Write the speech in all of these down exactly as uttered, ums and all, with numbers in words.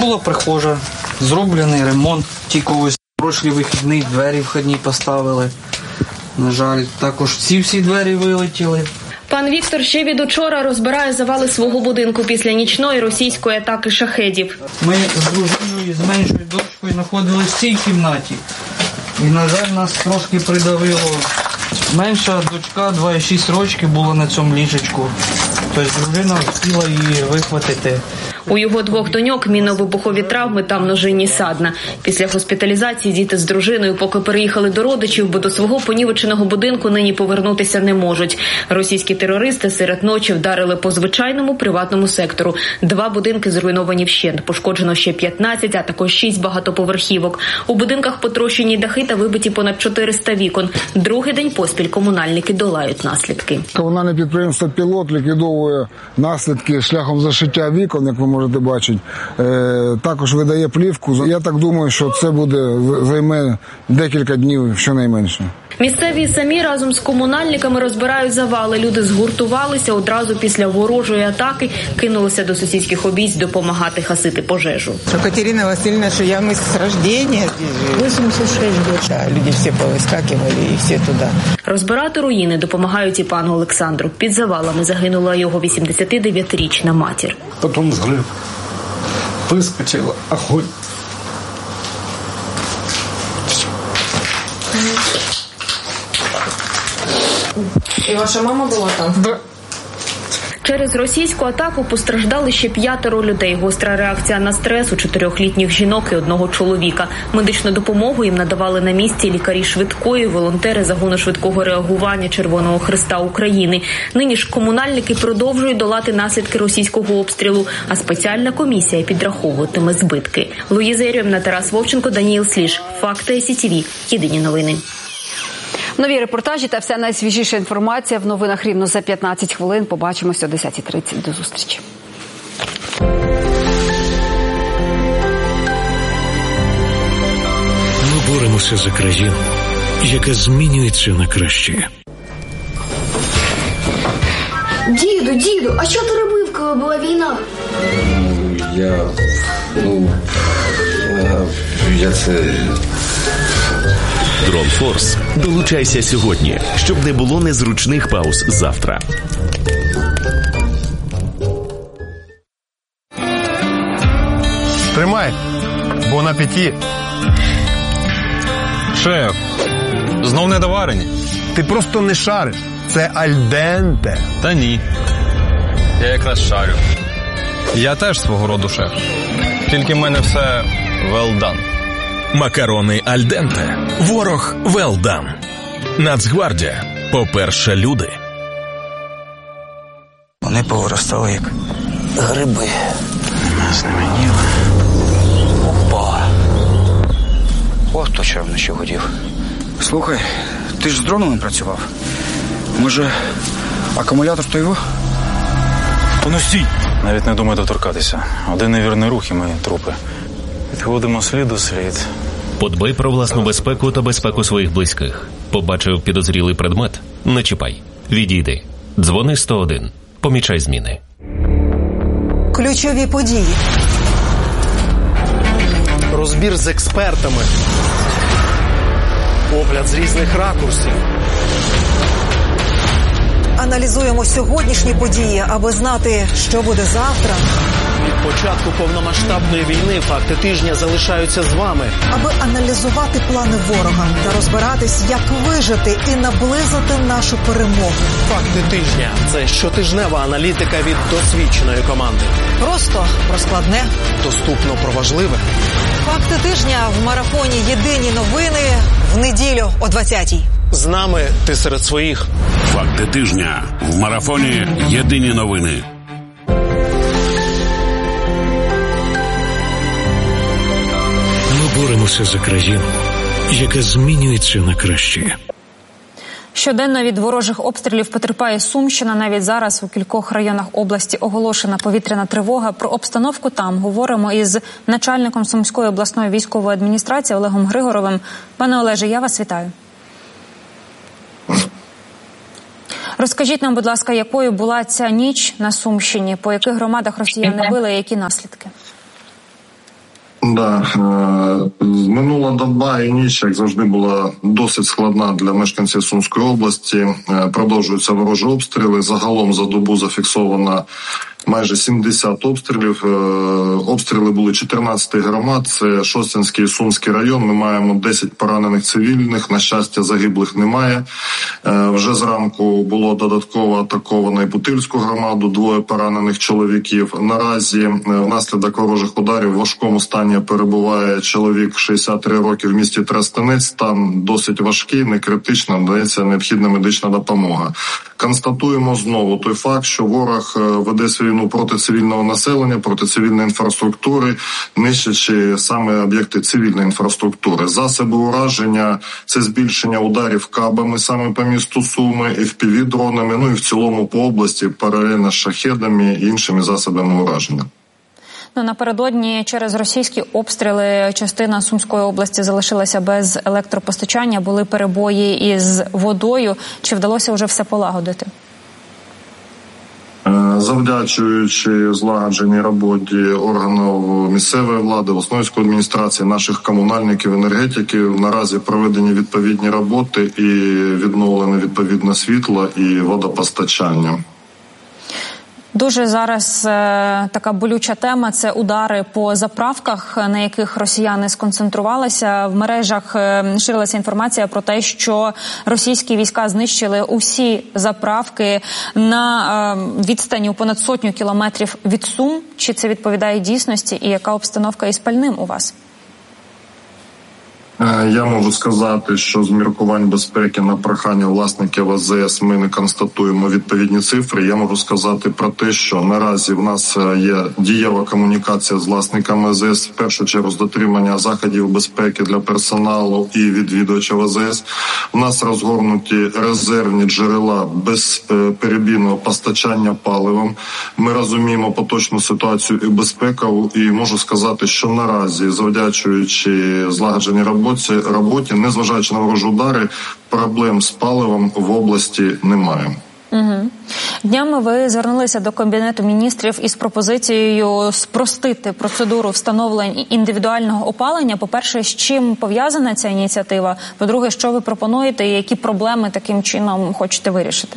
Була прихожа, зроблений ремонт, тільки ось прошлі вихідні двері входні поставили. На жаль, також ці всі двері вилетіли. Пан Віктор ще від учора розбирає завали свого будинку після нічної російської атаки шахедів. Ми з дружиною, з меншою дочкою знаходилися в цій кімнаті. І, на жаль, нас трошки придавило. Менша дочка, два і шість років, була на цьому ліжечку. Тобто дружина хотіла її вихватити. У його двох доньок мінно-вибухові травми та множинні садна. Після госпіталізації діти з дружиною поки переїхали до родичів, бо до свого понівеченого будинку нині повернутися не можуть. Російські терористи серед ночі вдарили по звичайному приватному сектору. Два будинки зруйновані вщент, пошкоджено ще п'ятнадцять, а також шість багатоповерхівок. У будинках потрощені дахи та вибиті понад чотириста вікон. Другий день поспіль комунальники долають наслідки. Комунальне підприємство «Пілот» ліквідовує наслідки шляхом зашиття вікон, як ви можете бачити. Також видає плівку. Я так думаю, що це буде займе декілька днів щонайменше. Місцеві самі разом з комунальниками розбирають завали. Люди згуртувалися одразу після ворожої атаки, кинулися до сусідських обійсть допомагати гасити пожежу. Катерина Васильевна, що я ми з рождения. вісімдесят шість років. Люди всі повискакували і всі туди. Розбирати руїни допомагають і пану Олександру. Під завалами загинула його вісімдесятидев'ятирічна матір. Потім згрив. Вискочила. Огонь. І ваша мама була там? Да. Через російську атаку постраждали ще п'ятеро людей. Гостра реакція на стрес у чотирьохлітніх жінок і одного чоловіка. Медичну допомогу їм надавали на місці лікарі швидкої, волонтери загону швидкого реагування Червоного Хреста України. Нині ж комунальники продовжують долати наслідки російського обстрілу, а спеціальна комісія підраховуватиме збитки. Луїза Єрьоміна, Тарас Вовченко, Даніїл Сліж. Факти ес і ті ві. Єдині новини. Нові репортажі та вся найсвіжіша інформація в новинах рівно за п'ятнадцять хвилин. Побачимося о десятій тридцять. До зустрічі. Ми боремося за країну, яка змінюється на краще. Діду, діду, а що ти робив, коли була війна? Я... ну... Я, я це... Дронфорс. Долучайся сьогодні, щоб не було незручних пауз завтра. Тримай, бон апеті. Шеф, знов недоварені? Ти просто не шариш. Це альденте. Та ні. Я якраз шарю. Я теж свого роду шеф. Тільки в мене все well done. Макарони альденте. Ворог well done. Нацгвардія. По-перше, люди. Вони повиростали як гриби. Нас не маніло. Опа. О, хто ще вночі гудів. Слухай, ти ж з дронами працював. Може, акумулятор то його? Та ну стій! Навіть не думай доторкатися. Один невірний рух і ми трупи. Відходимо слід у слід. Подбай про власну безпеку та безпеку своїх близьких. Побачив підозрілий предмет? Не чіпай. Відійди. Дзвони сто один. Помічай зміни. Ключові події. Розбір з експертами. Огляд з різних ракурсів. Аналізуємо сьогоднішні події, аби знати, що буде завтра. Від початку повномасштабної війни факти тижня залишаються з вами. Аби аналізувати плани ворога та розбиратись, як вижити і наблизити нашу перемогу. Факти тижня – це щотижнева аналітика від досвідченої команди. Просто про складне. Доступно про важливе. Факти тижня в марафоні «Єдині новини» в неділю о двадцятій. З нами ти серед своїх. Факти тижня в марафоні «Єдині новини». Ми боремося за країну, яка змінюється на краще. Щоденно від ворожих обстрілів потерпає Сумщина. Навіть зараз у кількох районах області оголошена повітряна тривога. Про обстановку там говоримо із начальником Сумської обласної військової адміністрації Олегом Григоровим. Пане Олеже, я вас вітаю. Розкажіть нам, будь ласка, якою була ця ніч на Сумщині, по яких громадах росіяни били, які наслідки? Да, минула доба і ніч, як завжди, була досить складна для мешканців Сумської області. Продовжуються ворожі обстріли. Загалом за добу зафіксовано майже сімдесят обстрілів. Обстріли були чотирнадцяти громад, це Шосткинський і Сумський район. Ми маємо десять поранених цивільних, на щастя, загиблих немає. Вже зранку було додатково атаковано і Путильську громаду, двоє поранених чоловіків. Наразі внаслідок ворожих ударів в важкому стані перебуває чоловік шістдесят три роки в місті Тростянець. Стан досить важкий, не критично, надається необхідна медична допомога. Констатуємо знову той факт, що ворог веде свою війну проти цивільного населення, проти цивільної інфраструктури, нищачи саме об'єкти цивільної інфраструктури. Засоби ураження – це збільшення ударів кабами саме по місту Суми, еф пі ві-дронами, ну і в цілому по області паралельно з шахедами і іншими засобами ураження. Ну, напередодні через російські обстріли частина Сумської області залишилася без електропостачання, були перебої із водою. Чи вдалося вже все полагодити? Завдячуючи злагодженій роботі органів місцевої влади, Основської адміністрації, наших комунальників, енергетиків, наразі проведені відповідні роботи і відновлено відповідне світло і водопостачання. Дуже зараз е, така болюча тема – це удари по заправках, на яких росіяни сконцентрувалися. В мережах е, ширилася інформація про те, що російські війська знищили усі заправки на е, відстані у понад сотню кілометрів від Сум. Чи це відповідає дійсності і яка обстановка із пальним у вас? Я можу сказати, що з міркувань безпеки на прохання власників а зе ес ми не констатуємо відповідні цифри. Я можу сказати про те, що наразі в нас є дієва комунікація з власниками а зе ес, в першу чергу з дотримання заходів безпеки для персоналу і відвідувачів а зе ес. У нас розгорнуті резервні джерела безперебійного постачання паливом. Ми розуміємо поточну ситуацію і безпекову, і можу сказати, що наразі, завдячуючи злагодженій роботі, роботі, незважаючи на ворожі удари, проблем з паливом в області немає. Угу. Днями ви звернулися до Кабінету міністрів із пропозицією спростити процедуру встановлення індивідуального опалення. По-перше, з чим пов'язана ця ініціатива? По-друге, що ви пропонуєте і які проблеми таким чином хочете вирішити?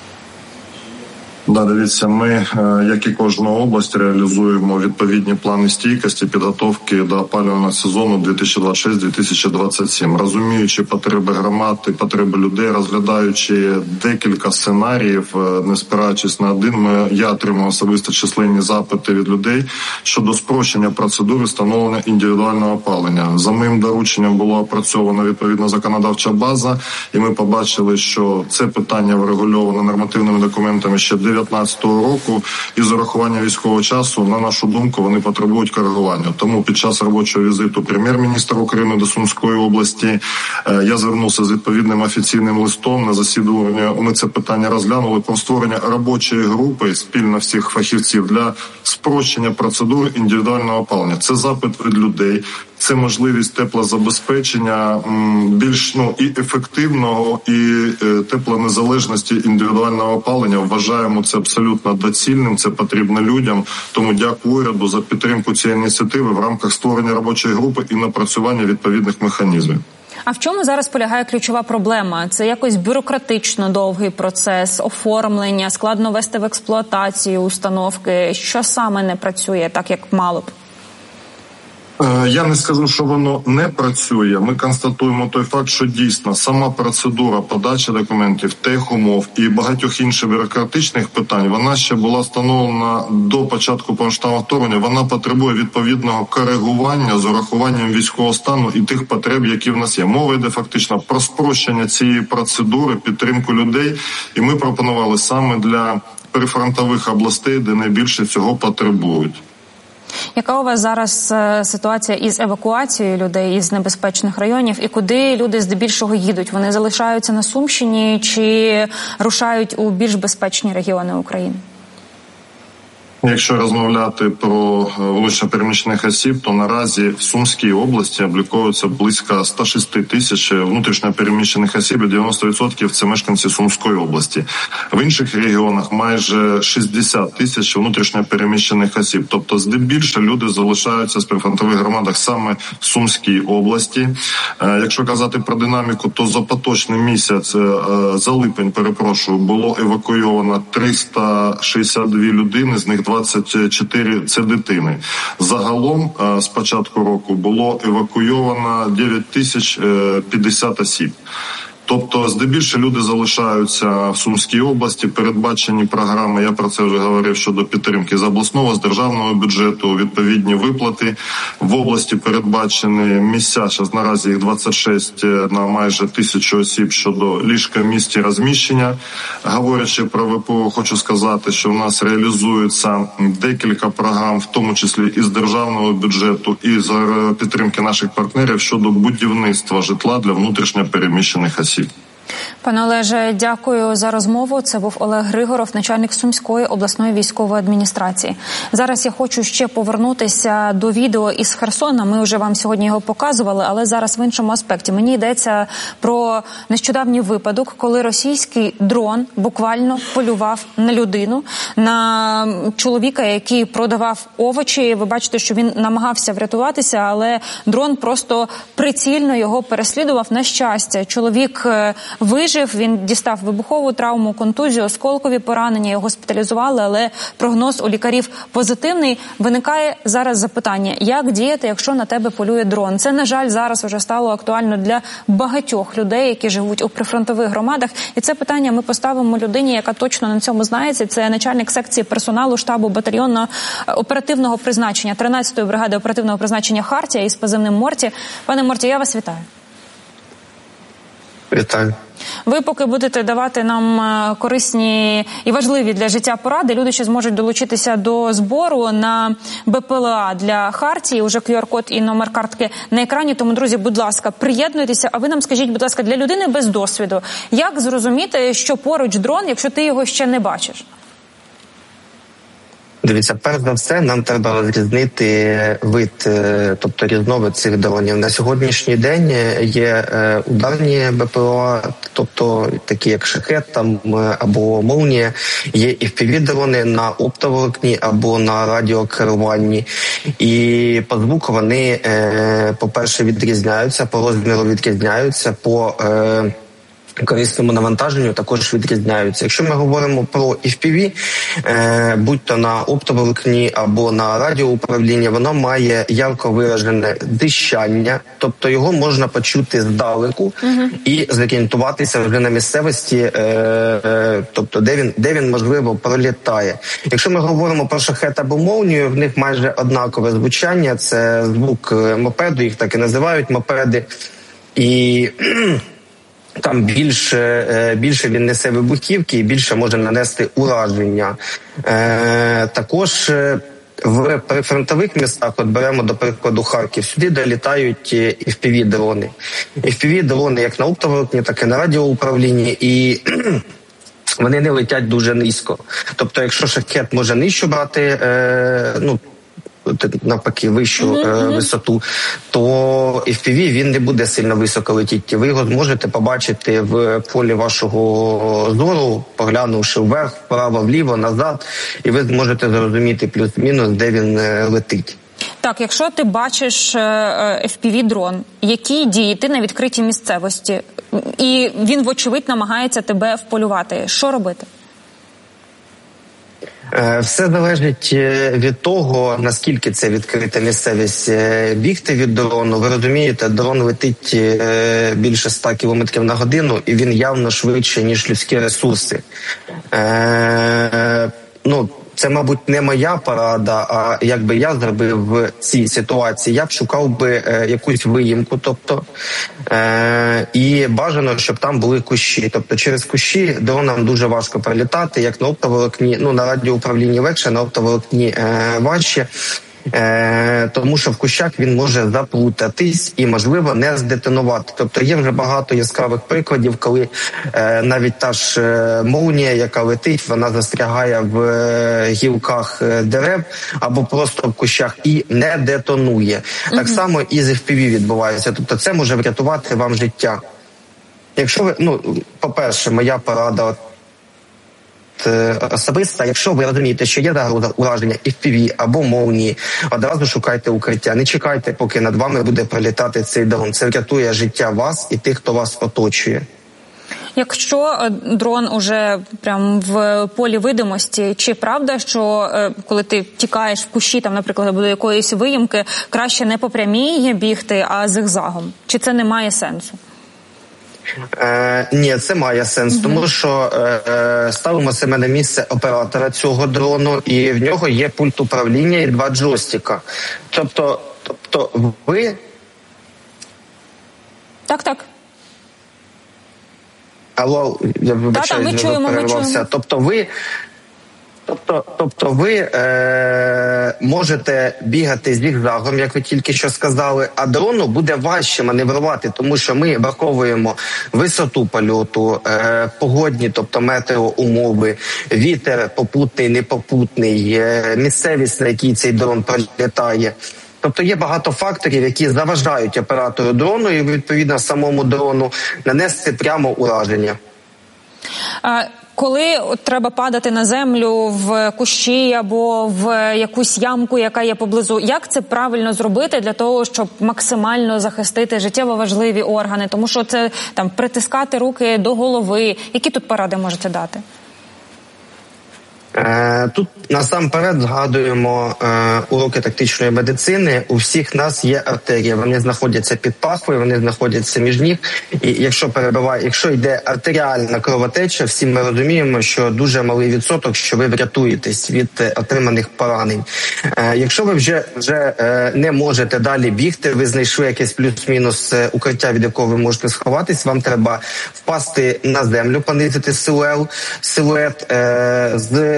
Да, дивіться, ми, як і кожна область, реалізуємо відповідні плани стійкості, підготовки до опалювального сезону дві тисячі двадцять шість - дві тисячі двадцять сім. Розуміючи потреби громад і потреби людей, розглядаючи декілька сценаріїв, не спираючись на один, ми, я отримав особисто численні запити від людей щодо спрощення процедури встановлення індивідуального опалення. За моїм дорученням була опрацьована відповідна законодавча база, і ми побачили, що це питання врегульовано нормативними документами ще дев'ятнадцятого року, і з урахуванням військового часу, на нашу думку, вони потребують коригування. Тому під час робочого візиту прем'єр-міністра України до Сумської області я звернувся з відповідним офіційним листом на засідання. Ми це питання розглянули про створення робочої групи спільно всіх фахівців для спрощення процедури індивідуального опалення. Це запит від людей. Це можливість теплозабезпечення більш ну і ефективного, і е, теплонезалежності індивідуального опалення. Вважаємо це абсолютно доцільним, це потрібно людям. Тому дякую уряду за підтримку цієї ініціативи в рамках створення робочої групи і напрацювання відповідних механізмів. А в чому зараз полягає ключова проблема? Це якось бюрократично довгий процес, оформлення, складно ввести в експлуатацію установки. Що саме не працює так, як мало б? Я не скажу, що воно не працює. Ми констатуємо той факт, що дійсно сама процедура подачі документів, техумов і багатьох інших бюрократичних питань, вона ще була встановлена до початку повномасштабного вторгнення. Вона потребує відповідного коригування з урахуванням військового стану і тих потреб, які в нас є. Мова йде фактично про спрощення цієї процедури, підтримку людей. І ми пропонували саме для прифронтових областей, де найбільше цього потребують. Яка у вас зараз ситуація із евакуацією людей із небезпечних районів і куди люди здебільшого їдуть? Вони залишаються на Сумщині чи рушають у більш безпечні регіони України? Якщо розмовляти про внутрішньопереміщених осіб, то наразі в Сумській області обліковується близько сто шість тисяч внутрішньопереміщених осіб, і дев'яносто відсотків це мешканці Сумської області. В інших регіонах майже шістдесят тисяч внутрішньопереміщених осіб. Тобто, здебільше люди залишаються з прифронтових громадах саме в Сумській області. Якщо казати про динаміку, то за поточний місяць, за липень, перепрошую, було евакуйовано триста шістдесят дві людини, з них двадцять чотири – це дитини. Загалом з початку року було евакуйовано дев'ять тисяч п'ятдесят осіб. Тобто, здебільше люди залишаються в Сумській області, передбачені програми, я про це вже говорив, щодо підтримки з обласного, з державного бюджету, відповідні виплати. В області передбачені місця, зараз наразі їх двадцять шість на майже тисячу осіб щодо ліжка місць розміщення. Говорячи про ВПО, хочу сказати, що в нас реалізується декілька програм, в тому числі і з державного бюджету, і з підтримки наших партнерів щодо будівництва житла для внутрішньопереміщених осіб. Пане Олеже, дякую за розмову. Це був Олег Григоров, начальник Сумської обласної військової адміністрації. Зараз я хочу ще повернутися до відео із Херсона. Ми вже вам сьогодні його показували, але зараз в іншому аспекті. Мені йдеться про нещодавній випадок, коли російський дрон буквально полював на людину, на чоловіка, який продавав овочі. Ви бачите, що він намагався врятуватися, але дрон просто прицільно його переслідував. На щастя, чоловік вижив, він дістав вибухову травму, контузію, осколкові поранення, його госпіталізували, але прогноз у лікарів позитивний. Виникає зараз запитання, як діяти, якщо на тебе полює дрон? Це, на жаль, зараз вже стало актуально для багатьох людей, які живуть у прифронтових громадах. І це питання ми поставимо людині, яка точно на цьому знається. Це начальник секції персоналу штабу батальйону оперативного призначення тринадцятої бригади оперативного призначення «Хартія» із позивним Морті. Пане Морті, я вас вітаю. Вітаю. Ви поки будете давати нам корисні і важливі для життя поради, люди ще зможуть долучитися до збору на БПЛА для Хартії. Уже ку ар-код і номер картки на екрані. Тому, друзі, будь ласка, приєднуйтеся. А ви нам скажіть, будь ласка, для людини без досвіду, як зрозуміти, що поруч дрон, якщо ти його ще не бачиш? Дивіться, перш за все, нам треба розрізнити вид, тобто різновид цих дронів. На сьогоднішній день є ударні БПЛА, тобто такі як «Шахед» там, або «Молнія», є і еф пі ві-дрони на оптоволокні або на радіокеруванні. І по звуку вони, по-перше, відрізняються, по розміру відрізняються, по корисному навантаженню також відрізняються. Якщо ми говоримо про еф пі ві, е, будь-то на оптоволокні або на радіоуправління, воно має ярко виражене дищання, тобто його можна почути здалеку uh-huh. і зорієнтуватися вже на місцевості, е, е, тобто де він, де він, можливо, пролітає. Якщо ми говоримо про «Шахед» або «Молнію», в них майже однакове звучання, це звук мопеду, їх так і називають мопеди, і там більше, більше він несе вибухівки і більше може нанести ураження. Е, також в прифронтових містах, от беремо, до прикладу, Харків, сюди долітають еф пі ві-дрони. еф пі ві-дрони як на оптоволокні, так і на радіоуправлінні, і вони не летять дуже низько. Тобто, якщо «Шахед» може нижче брати, е, ну, навпаки, вищу mm-hmm. е, висоту, то еф пі ві він не буде сильно високо летіти. Ви його зможете побачити в полі вашого зору, поглянувши вверх, вправо, вліво, назад, і ви зможете зрозуміти плюс-мінус, де він е, летить. Так, якщо ти бачиш еф пі ві-дрон, які дії ти на відкритій місцевості, і він, вочевидь, намагається тебе вполювати, що робити? Все залежить від того, наскільки це відкрита місцевість. Бігти від дрону, ви розумієте, дрон летить більше ста кілометрів на годину, і він явно швидше, ніж людські ресурси. Е, ну, це, мабуть, не моя порада, а як би я зробив в цій ситуації, я б шукав би е, якусь виїмку, тобто, е, і бажано, щоб там були кущі. Тобто через кущі дронам дуже важко пролітати, як на оптоволокні, ну, на радіоуправлінні легше, на оптоволокні е, важче. Е, тому що в кущах він може заплутатись і, можливо, не здетонувати. Тобто є вже багато яскравих прикладів, коли е, навіть та ж е, молнія, яка летить, вона застрягає в е, гілках е, дерев або просто в кущах і не детонує. Mm-hmm. Так само і з еф пі ві відбувається. Тобто це може врятувати вам життя. Якщо ви, ну, по-перше, моя порада особиста, якщо ви розумієте, що є загроза ураження еф пі ві або молнії, одразу шукайте укриття. Не чекайте, поки над вами буде пролітати цей дрон. Це врятує життя вас і тих, хто вас оточує. Якщо дрон уже прям в полі видимості, чи правда, що коли ти тікаєш в кущі, там, наприклад, до якоїсь виїмки, краще не по прямій бігти, а зигзагом? Чи це не має сенсу? Е, ні, це має сенс, угу. тому що е, ставимо себе на місце оператора цього дрону, і в нього є пульт управління і два джойстика. Тобто, тобто ви... Так, так. Алло, я вибачаюсь, ми чуємо, ми чуємо. Тобто ви... Тобто, тобто ви е, можете бігати зігзагом, як ви тільки що сказали, а дрону буде важче маневрувати, тому що ми враховуємо висоту польоту, е, погодні, тобто метеоумови, вітер попутний, непопутний, е, місцевість, на якій цей дрон пролітає. Тобто є багато факторів, які заважають оператору дрону і, відповідно, самому дрону нанести прямо ураження. А... Коли треба падати на землю в кущі або в якусь ямку, яка є поблизу, як це правильно зробити для того, щоб максимально захистити життєво важливі органи? Тому що це там притискати руки до голови. Які тут поради можете дати? Тут насамперед згадуємо е, уроки тактичної медицини. У всіх нас є артерії. Вони знаходяться під пахвою, вони знаходяться між ніг. І якщо перебиває, якщо йде артеріальна кровотеча, всі ми розуміємо, що дуже малий відсоток, що ви врятуєтесь від е, отриманих поранень. Е, якщо ви вже вже е, не можете далі бігти, ви знайшли якесь плюс-мінус укриття, від якого ви можете сховатись, вам треба впасти на землю, понизити силует, силует е, з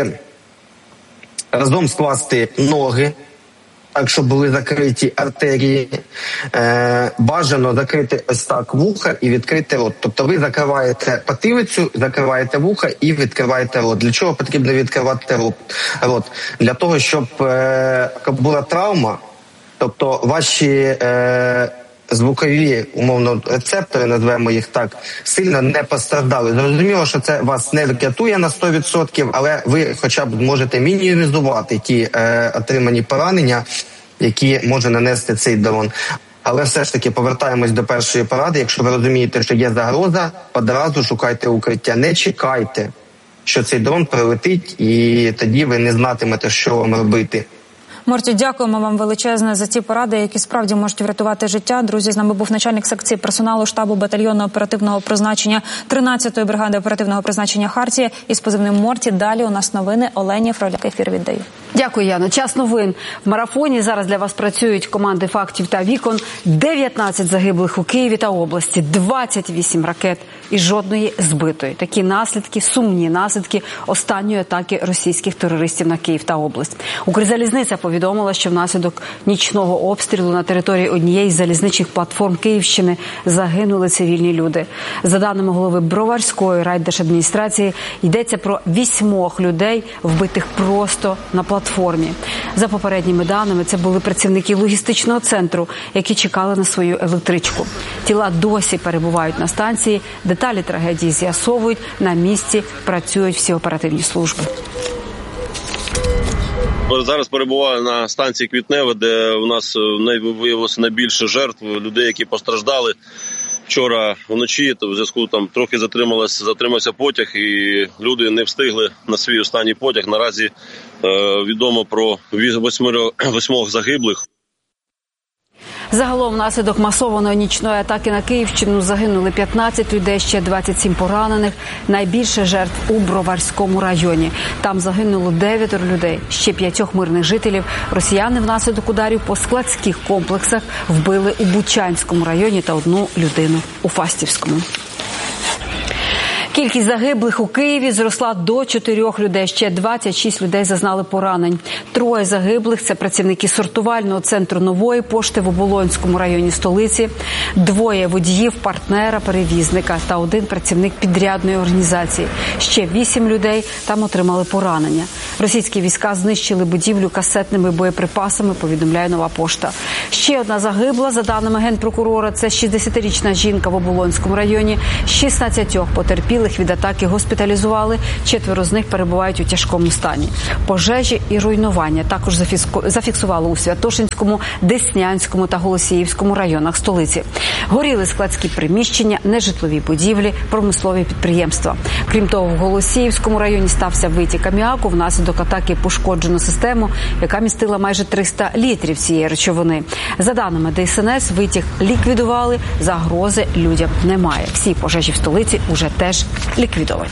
разом скласти ноги, так, щоб були закриті артерії. Е, бажано закрити ось так вуха і відкрити рот. Тобто ви закриваєте потилицю, закриваєте вуха і відкриваєте рот. Для чого потрібно відкривати рот? рот? Для того, щоб е, була травма, тобто ваші... Е, звукові, умовно, рецептори, назвемо їх так, сильно не постраждали. Зрозуміло, що це вас не врятує на сто відсотків, але ви хоча б можете мінімізувати ті е, отримані поранення, які може нанести цей дрон. Але все ж таки повертаємось до першої поради. Якщо ви розумієте, що є загроза, одразу шукайте укриття. Не чекайте, що цей дрон прилетить, і тоді ви не знатимете, що вам робити. Морті, дякуємо вам величезне за ці поради, які справді можуть врятувати життя. Друзі, з нами був начальник секції персоналу штабу батальйону оперативного призначення тринадцятої бригади оперативного призначення «Хартія» із позивним Морті. Далі у нас новини. Олені Фроляк, ефір віддаю. Дякую, Яно. Час новин. В марафоні зараз для вас працюють команди «Фактів» та «Вікон». дев'ятнадцять загиблих у Києві та області, двадцять вісім ракет і жодної збитої. Такі наслідки, сумні наслідки останньої атаки російських терористів на Київ та область. Укрзалізниця повідомила, що внаслідок нічного обстрілу на території однієї з залізничних платформ Київщини загинули цивільні люди. За даними голови Броварської райдержадміністрації, йдеться про вісьмох людей, вбитих просто на платформі. За попередніми даними, це були працівники логістичного центру, які чекали на свою електричку. Тіла досі перебувають на станції, деталі трагедії з'ясовують, на місці працюють всі оперативні служби. Зараз перебуваю на станції Квітневе, де у нас виявилося найбільше жертв, людей, які постраждали. Вчора вночі, то в зв'язку там трохи затрималося, затримався потяг, і люди не встигли на свій останній потяг. Наразі е, відомо про восьмох загиблих. Загалом внаслідок масованої нічної атаки на Київщину загинули п'ятнадцять людей, ще двадцять сім поранених. Найбільше жертв у Броварському районі. Там загинуло дев'ятеро людей, ще п'ятьох мирних жителів. Росіяни внаслідок ударів по складських комплексах вбили у Бучанському районі та одну людину у Фастівському. Кількість загиблих у Києві зросла до чотирьох людей. Ще двадцять шість людей зазнали поранень. Троє загиблих – це працівники сортувального центру Нової пошти в Оболонському районі столиці, двоє водіїв, партнера, перевізника та один працівник підрядної організації. Ще вісім людей там отримали поранення. Російські війська знищили будівлю касетними боєприпасами, повідомляє Нова пошта. Ще одна загибла, за даними генпрокурора, це шістдесятирічна жінка в Оболонському районі. шістнадцятьох потерпілих від атаки госпіталізували, четверо з них перебувають у тяжкому стані. Пожежі і руйнування також зафіксували у Святошинському, Деснянському та Голосіївському районах столиці. Горіли складські приміщення, нежитлові будівлі, промислові підприємства. Крім того, в Голосіївському районі стався витік аміаку. Внаслідок атаки пошкоджено систему, яка містила майже триста літрів цієї речовини. За даними Де Ес Ен Ес, витік ліквідували, загрози людям немає. Всі пожежі в столиці уже теж ліквідовані.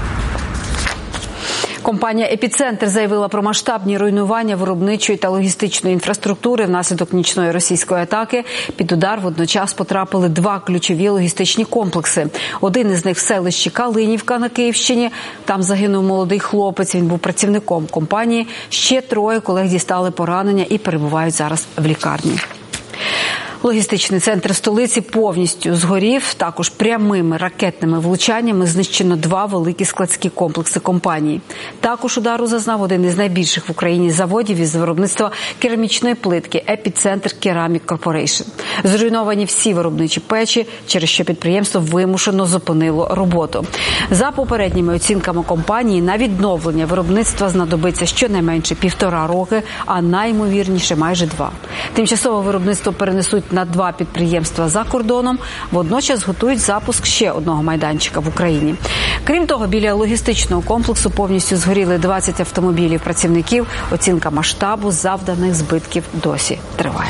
Компанія «Епіцентр» заявила про масштабні руйнування виробничої та логістичної інфраструктури внаслідок нічної російської атаки. Під удар водночас потрапили два ключові логістичні комплекси. Один із них в селищі Калинівка на Київщині. Там загинув молодий хлопець, він був працівником компанії. Ще троє колег дістали поранення і перебувають зараз в лікарні. Логістичний центр столиці повністю згорів. Також прямими ракетними влучаннями знищено два великі складські комплекси компанії. Також удару зазнав один із найбільших в Україні заводів із виробництва керамічної плитки «Епіцентр Керамік Корпорейшн». Зруйновані всі виробничі печі, через що підприємство вимушено зупинило роботу. За попередніми оцінками компанії, на відновлення виробництва знадобиться щонайменше півтора роки, а найімовірніше майже два. Тимчасово виробництво перенесуть на два підприємства за кордоном, водночас готують запуск ще одного майданчика в Україні. Крім того, біля логістичного комплексу повністю згоріли двадцять автомобілів працівників. Оцінка масштабу завданих збитків досі триває.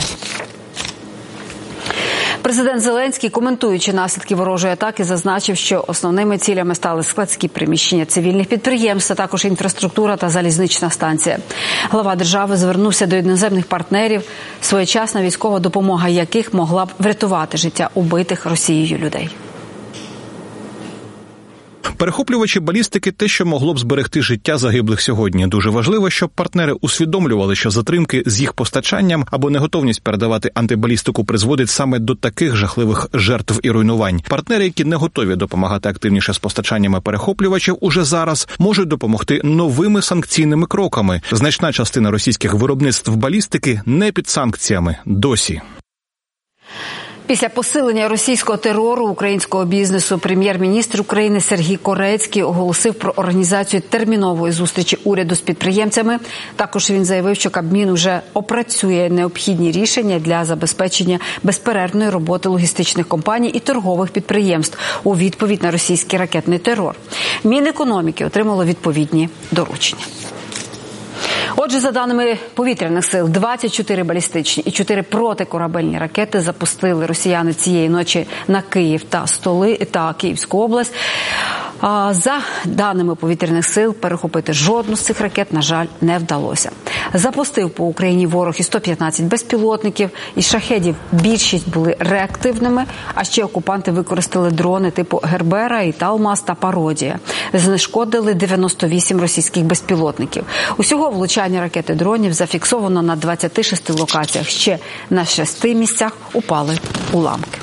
Президент Зеленський, коментуючи наслідки ворожої атаки, зазначив, що основними цілями стали складські приміщення цивільних підприємств, а також інфраструктура та залізнична станція. Глава держави звернувся до іноземних партнерів, своєчасна військова допомога яких могла б врятувати життя убитих Росією людей. Перехоплювачі балістики – те, що могло б зберегти життя загиблих сьогодні. Дуже важливо, щоб партнери усвідомлювали, що затримки з їх постачанням або неготовність передавати антибалістику призводить саме до таких жахливих жертв і руйнувань. Партнери, які не готові допомагати активніше з постачаннями перехоплювачів, уже зараз можуть допомогти новими санкційними кроками. Значна частина російських виробництв балістики не під санкціями досі. Після посилення російського терору українського бізнесу прем'єр-міністр України Сергій Корецький оголосив про організацію термінової зустрічі уряду з підприємцями. Також він заявив, що Кабмін уже опрацює необхідні рішення для забезпечення безперервної роботи логістичних компаній і торгових підприємств у відповідь на російський ракетний терор. Мінекономіки отримало відповідні доручення. Отже, за даними повітряних сил, двадцять чотири балістичні і чотири протикорабельні ракети запустили росіяни цієї ночі на Київ та Столи та Київську область. За даними повітряних сил, перехопити жодну з цих ракет, на жаль, не вдалося. Запустив по Україні ворог і сто п'ятнадцять безпілотників. Із шахедів більшість були реактивними, а ще окупанти використали дрони типу Гербера, Італмас та Пародія. Знешкодили дев'яносто вісім російських безпілотників. Усього влучання ракети дронів зафіксовано на двадцяти шести локаціях. Ще на шести місцях упали уламки.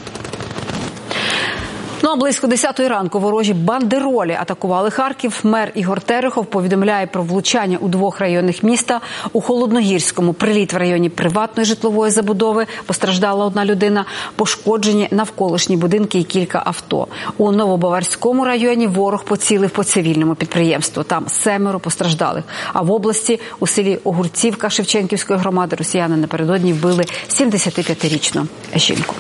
Ну а близько десятої ранку ворожі бандеролі атакували Харків. Мер Ігор Терехов повідомляє про влучання у двох районах міста. У Холодногірському приліт в районі приватної житлової забудови, постраждала одна людина, пошкоджені навколишні будинки і кілька авто. У Новобаварському районі ворог поцілив по цивільному підприємству. Там семеро постраждалих. А в області у селі Огурцівка Шевченківської громади росіяни напередодні вбили сімдесятип'ятирічну жінку.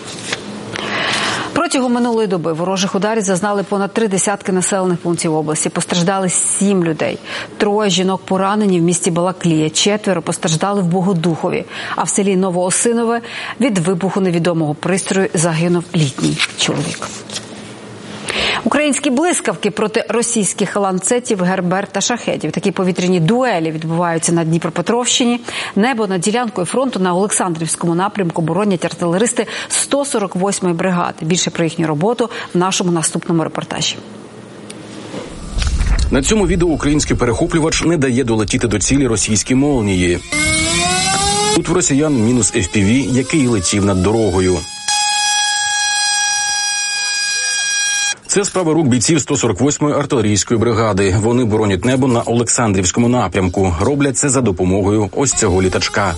Протягом минулої доби ворожих ударів зазнали понад три десятки населених пунктів області. Постраждали сім людей. Троє жінок поранені в місті Балаклія. Четверо постраждали в Богодухові. А в селі Новоосинове від вибуху невідомого пристрою загинув літній чоловік. Українські блискавки проти російських ланцетів, Гербер та шахедів. Такі повітряні дуелі відбуваються на Дніпропетровщині. Небо над ділянкою фронту на Олександрівському напрямку боронять артилеристи сто сорок восьмої бригади. Більше про їхню роботу в нашому наступному репортажі. На цьому відео український перехоплювач не дає долетіти до цілі російській молнії. Тут в росіян мінус еф пі ві, який летів над дорогою. Це справа рук бійців сто сорок восьмої артилерійської бригади. Вони боронять небо на Олександрівському напрямку. Роблять це за допомогою ось цього літачка.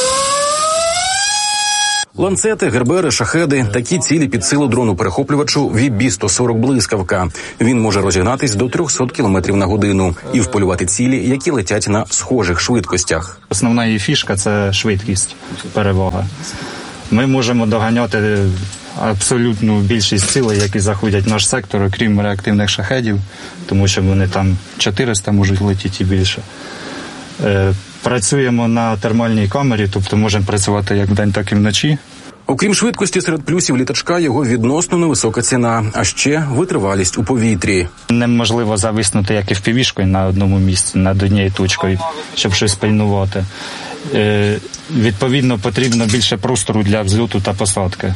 Ланцети, гербери, шахеди – такі цілі під силу дрону-перехоплювачу ві бі сто сорок «Блискавка». Він може розігнатись до триста кілометрів на годину і вполювати цілі, які летять на схожих швидкостях. Основна її фішка – це швидкість, перевага. Ми можемо доганяти абсолютну більшість цілей, які заходять в наш сектор, крім реактивних шахедів, тому що вони там чотириста можуть летіти і більше. Працюємо на термальній камері, тобто можемо працювати як вдень, так і вночі. Окрім швидкості, серед плюсів літачка його відносно невисока ціна, а ще витривалість у повітрі. Неможливо зависнути як і еф пі ві-шкою на одному місці, над однією точкою, щоб щось пильнувати. Е, відповідно, потрібно більше простору для взльоту та посадки.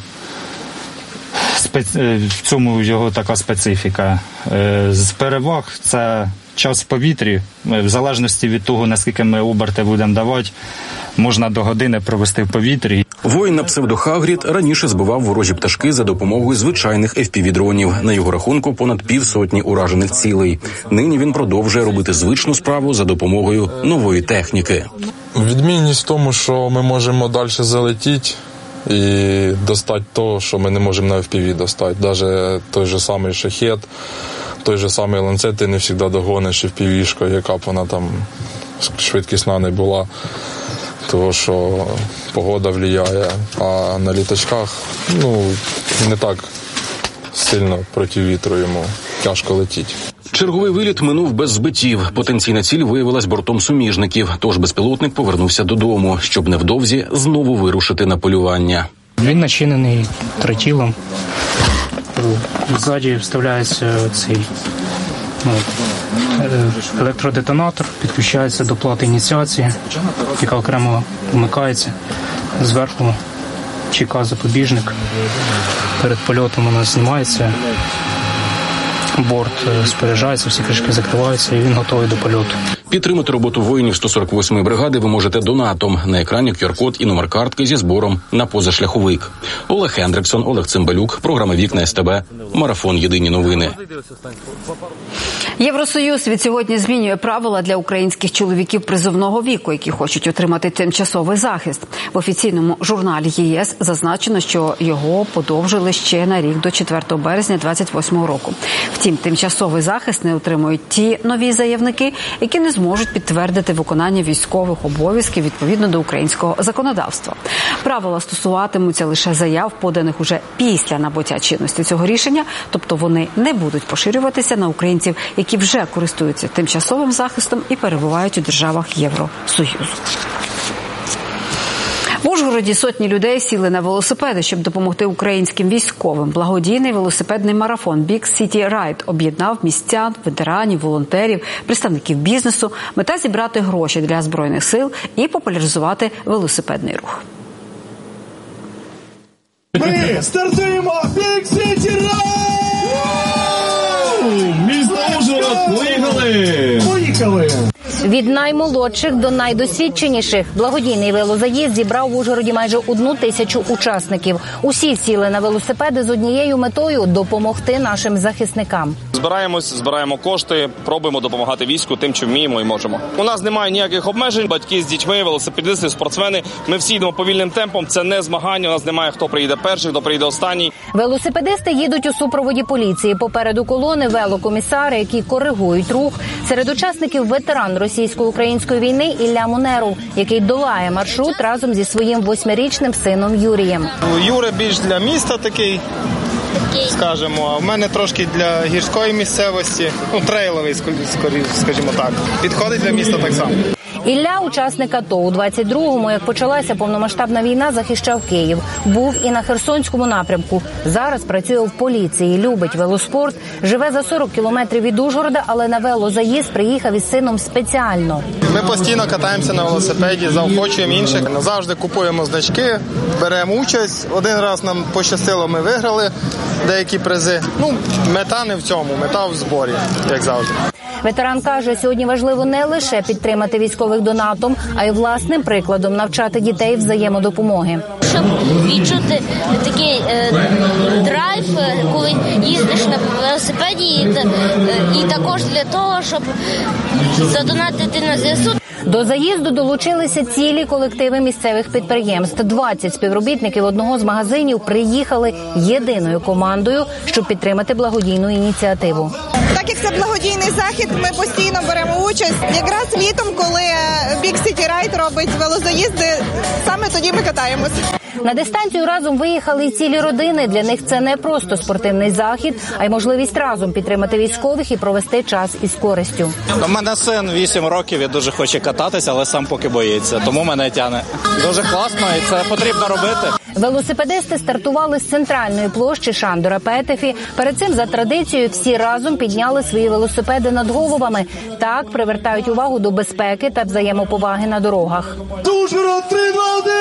Спе- в цьому його така специфіка. Е, з переваг – це час в повітрі. В залежності від того, наскільки ми оберти будемо давати, можна до години провести в повітрі. Воїн на псевдо Хагрід раніше збивав ворожі пташки за допомогою звичайних еф пі ві-дронів. На його рахунку понад півсотні уражених цілей. Нині він продовжує робити звичну справу за допомогою нової техніки. Відмінність в тому, що ми можемо далі залетіти і достати те, що ми не можемо на еф пі ві достати. Навіть той же самий шахет, той же самий ланцет ти не завжди догониш еф пі ві-шкою, яка б вона там швидкісна не була. Тому що погода впливає, а на літачках ну, не так сильно проти вітру йому тяжко летіти. Черговий виліт минув без збиттів. Потенційна ціль виявилась бортом суміжників, тож безпілотник повернувся додому, щоб невдовзі знову вирушити на полювання. Він начинений тротилом. Ззаді вставляється цей ну, електродетонатор, підключається до плати ініціації, яка окремо вмикається. Зверху чека запобіжник. Перед польотом у нас знімається. Борт споряджається, всі кришки закриваються, і він готовий до польоту. Підтримати роботу воїнів сто сорок восьмої бригади ви можете донатом. На екрані ку ар код і номер картки зі збором на позашляховик. Олег Хендриксон, Олег Цимбалюк, програма «Вікна ес те бе», Марафон «Єдині новини». Євросоюз від сьогодні змінює правила для українських чоловіків призовного віку, які хочуть отримати тимчасовий захист. В офіційному журналі ЄС зазначено, що його подовжили ще на рік до четвертого березня двадцять восьмого року. Втім, тимчасовий захист не отримують ті нові заявники, які не зможуть підтвердити виконання військових обов'язків відповідно до українського законодавства. Правила стосуватимуться лише заяв, поданих уже після набуття чинності цього рішення, тобто вони не будуть поширюватися на українців, які вже користуються тимчасовим захистом і перебувають у державах Євросоюзу. В Ужгороді сотні людей сіли на велосипеди, щоб допомогти українським військовим. Благодійний велосипедний марафон Big City Ride об'єднав містян, ветеранів, волонтерів, представників бізнесу. Мета – зібрати гроші для Збройних сил і популяризувати велосипедний рух. Ми стартуємо Big City Ride! Місто Ужгород, поїхали! Поїхали! Від наймолодших до найдосвідченіших благодійний велозаїзд зібрав в Ужгороді майже одну тисячу учасників. Усі сіли на велосипеди з однією метою – допомогти нашим захисникам. Збираємось, збираємо кошти, пробуємо допомагати війську тим, чим вміємо і можемо. У нас немає ніяких обмежень, батьки з дітьми, велосипедисти, спортсмени. Ми всі йдемо повільним темпом, це не змагання, у нас немає хто приїде перший, хто приїде останній. Велосипедисти їдуть у супроводі поліції. Попереду колони велокомісари, які коригують рух. Серед учасників ветеран російсько-української війни Ілля Мунеров, який долає маршрут разом зі своїм восьмирічним сином Юрієм. Юра більш для міста такий, скажімо, а в мене трошки для гірської місцевості, ну трейловий, скажімо так. Підходить для міста так само. Ілля, учасник АТО, у двадцять другому, як почалася повномасштабна війна, захищав Київ. Був і на Херсонському напрямку. Зараз працює в поліції, любить велоспорт, живе за сорок кілометрів від Ужгорода, але на велозаїзд приїхав із сином спеціально. Ми постійно катаємося на велосипеді, заохочуємо інших. Завжди купуємо значки, беремо участь. Один раз нам пощастило, ми виграли деякі призи. Ну, мета не в цьому, мета в зборі, як завжди. Ветеран каже, ссьогодні важливо не лише підтримати військових донатом, а й власним прикладом навчати дітей взаємодопомоги. Щоб відчути такий е, драйв, коли їздиш на велосипеді, і, е, і також для того, щоб задонатити на ЗСУ. До заїзду долучилися цілі колективи місцевих підприємств. двадцять співробітників одного з магазинів приїхали єдиною командою, щоб підтримати благодійну ініціативу. Так як це благодійний захід, ми постійно беремо участь. Якраз літом, коли Big City Ride робить велозаїзди, саме тоді ми катаємося. На дистанцію разом виїхали й цілі родини. Для них це не просто спортивний захід, а й можливість разом підтримати військових і провести час із користю. У мене син вісім років і дуже хоче кататися, але сам поки боїться, тому мене тягне. Дуже класно і це потрібно робити. Велосипедисти стартували з центральної площі Шандора Петефі. Перед цим, за традицією, всі разом підняли свої велосипеди над головами. Так привертають увагу до безпеки та взаємоповаги на дорогах. Ужгород три два один!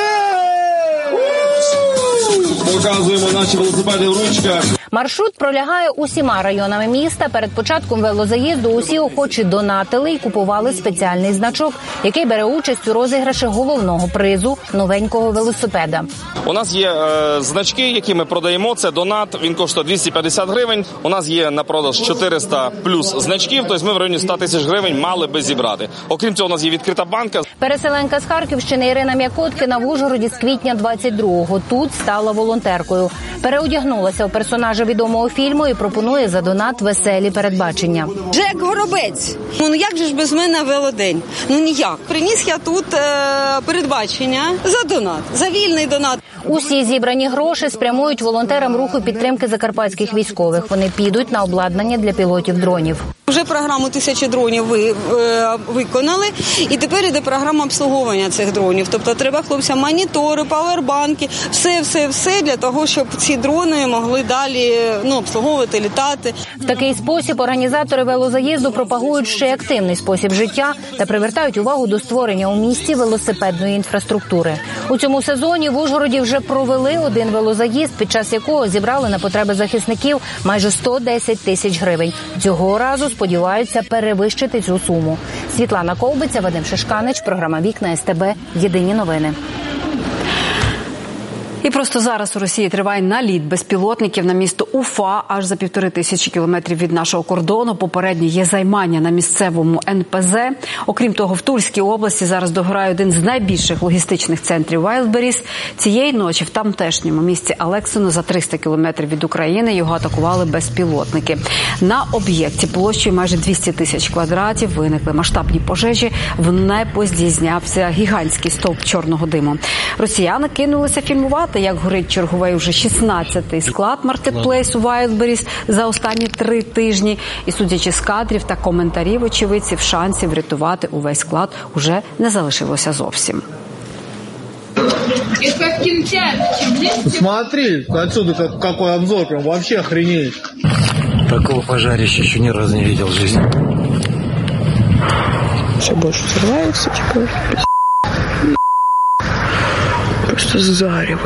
Показуємо наші велосипеди в ручках. Маршрут пролягає усіма районами міста. Перед початком велозаїзду усі охочі донатили і купували спеціальний значок, який бере участь у розіграші головного призу – новенького велосипеда. У нас є е, значки, які ми продаємо. Це донат, він коштує двісті п'ятдесят гривень. У нас є на продаж чотириста плюс значків, тобто ми в районі ста тисяч гривень мали би зібрати. Окрім цього, у нас є відкрита банка. Переселенка з Харківщини Ірина М'якоткіна в Ужгороді з квітня двадцять другого. Тут стала волонтеркою. Переодягнулася у персонажа відомого фільму і пропонує за донат веселі передбачення. Джек Горобець. Ну як же ж без мене велодень? Ну ніяк. Приніс я тут е, передбачення за донат, за вільний донат. Усі зібрані гроші спрямують волонтерам руху підтримки закарпатських військових. Вони підуть на обладнання для пілотів дронів. Вже програму «Тисячі дронів» ви, е, виконали, і тепер іде програма обслуговування цих дронів. Тобто треба хлопцям монітори, павербанки, все-все-все для того, щоб ці дрони могли далі ну, обслуговувати, літати. В такий спосіб організатори велозаїзду пропагують ще й активний спосіб життя та привертають увагу до створення у місті велосипедної інфраструктури. У цьому сезоні в Ужгороді вже провели один велозаїзд, під час якого зібрали на потреби захисників майже сто десять тисяч гривень. Цього разу сподіваються перевищити цю суму. Світлана Ковбиця, Вадим Шишканич, програма «Вікна СТБ». Єдині новини. І просто зараз у Росії триває наліт безпілотників на місто Уфа, аж за півтори тисячі кілометрів від нашого кордону. Попередньо є займання на місцевому ен пе зе. Окрім того, в Тульській області зараз догорає один з найбільших логістичних центрів Wildberries. Цієї ночі в тамтешньому місті Алексино за триста кілометрів від України його атакували безпілотники. На об'єкті площею майже двісті тисяч квадратів виникли масштабні пожежі. В небо здійснявся гігантський стовп чорного диму. Росіяни кинулися фільмувати, як горить черговий уже шістнадцятий склад маркетплейсу Wildberries за останні три тижні. І судячи з кадрів та коментарів очевидців, шансів врятувати увесь склад уже не залишилося зовсім. Смотри, отсюда какой обзор, прям вообще охренеть. Такого пожарища еще ни разу не видел в жизни. Все больше взрывается, типа. Просто зарево.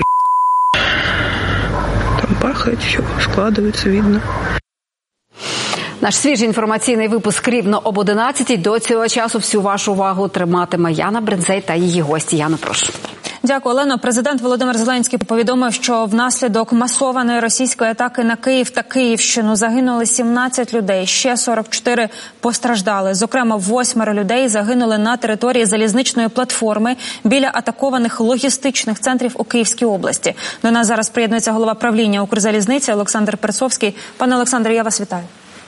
Там бахает все, складывается, видно. Наш свіжий інформаційний випуск рівно об одинадцятій. До цього часу всю вашу увагу триматиме Яна Бринзей та її гості. Яна, прошу. Дякую, Олено. Президент Володимир Зеленський повідомив, що внаслідок масованої російської атаки на Київ та Київщину загинули сімнадцять людей, ще сорок чотири постраждали. Зокрема, восьмеро людей загинули на території залізничної платформи біля атакованих логістичних центрів у Київській області. До нас зараз приєднується голова правління Укрзалізниці Олександр Перцовський. Пане Олександре, я вас вітаю.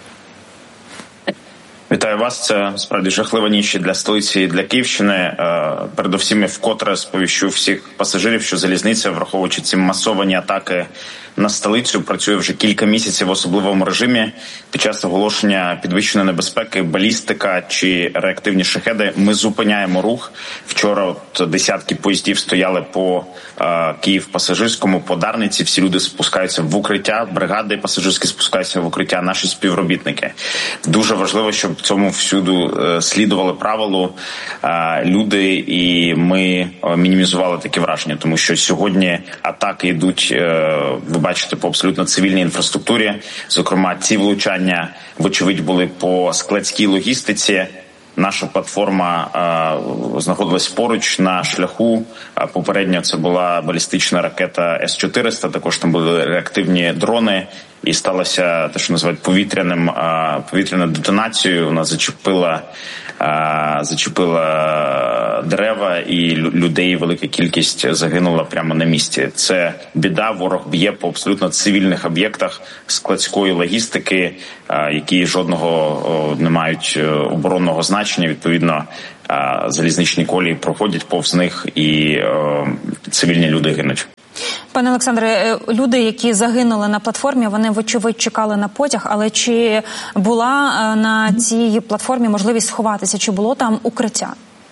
Вітаю вас. Це справді жахлива ніч для столиці і для Київщини. Передусім, я вкотре сповіщу всіх пасажирів, що залізниця, враховуючи ці масовані атаки на столицю, працює вже кілька місяців в особливому режимі. Під час оголошення підвищеної небезпеки, балістика чи реактивні шахеди, ми зупиняємо рух. Вчора от десятки поїздів стояли по е, Київ-Пасажирському, по Дарниці. Всі люди спускаються в укриття, бригади пасажирські спускаються в укриття, наші співробітники. Дуже важливо, щоб щоб цьому всюду слідували правилу люди, і ми мінімізували такі враження, тому що сьогодні атаки йдуть, ви бачите, по абсолютно цивільній інфраструктурі. Зокрема, ці влучання, вочевидь, були по складській логістиці. Наша платформа е, знаходилась поруч на шляху. Попередньо це була балістична ракета С чотириста, також там були реактивні дрони. І сталося те, що називають повітряним, е, повітряною детонацією. Вона зачепила, е, зачепила дерева, і людей велика кількість загинула прямо на місці. Це біда, ворог б'є по абсолютно цивільних об'єктах складської логістики, е, які жодного е, не мають оборонного значення. Відповідно, е, залізничні колії проходять повз них, і е, цивільні люди гинуть. Пане Олександре, люди, які загинули на платформі, вони, вочевидь, чекали на потяг, але чи була на цій платформі можливість сховатися, чи було там укриття?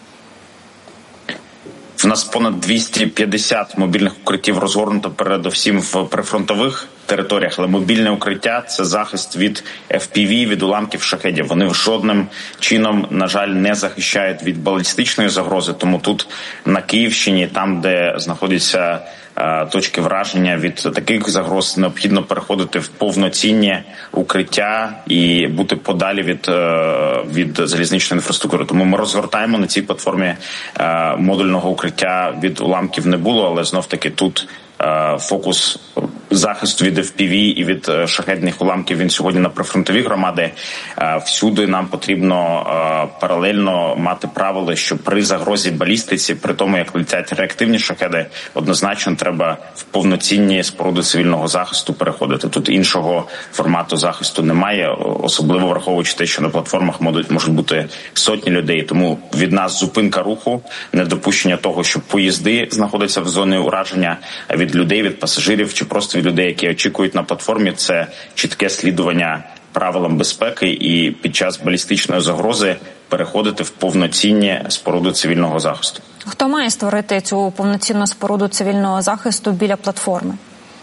У нас понад двісті п'ятдесят мобільних укриттів розгорнуто передусім в прифронтових територіях, але мобільне укриття – це захист від еф пі ві, від уламків шахедів. Вони жодним чином, на жаль, не захищають від балістичної загрози, тому тут на Київщині, там, де знаходяться е, точки враження від таких загроз, необхідно переходити в повноцінні укриття і бути подалі від, е, від залізничної інфраструктури. Тому ми розгортаємо на цій платформі е, модульного укриття. Від уламків не було, але знов-таки тут фокус захисту від еф пі ві і від шахедних уламків, він сьогодні на прифронтові громади. Всюди нам потрібно паралельно мати правила, що при загрозі балістиці, при тому, як летять реактивні шахеди, однозначно треба в повноцінні споруди цивільного захисту переходити. Тут іншого формату захисту немає, особливо враховуючи те, що на платформах можуть, можуть бути сотні людей. Тому від нас зупинка руху, недопущення того, що поїзди знаходяться в зоні ураження, від людей, від пасажирів чи просто від людей, які очікують на платформі, це чітке слідування правилам безпеки і під час балістичної загрози переходити в повноцінні споруди цивільного захисту. Хто має створити цю повноцінну споруду цивільного захисту біля платформи?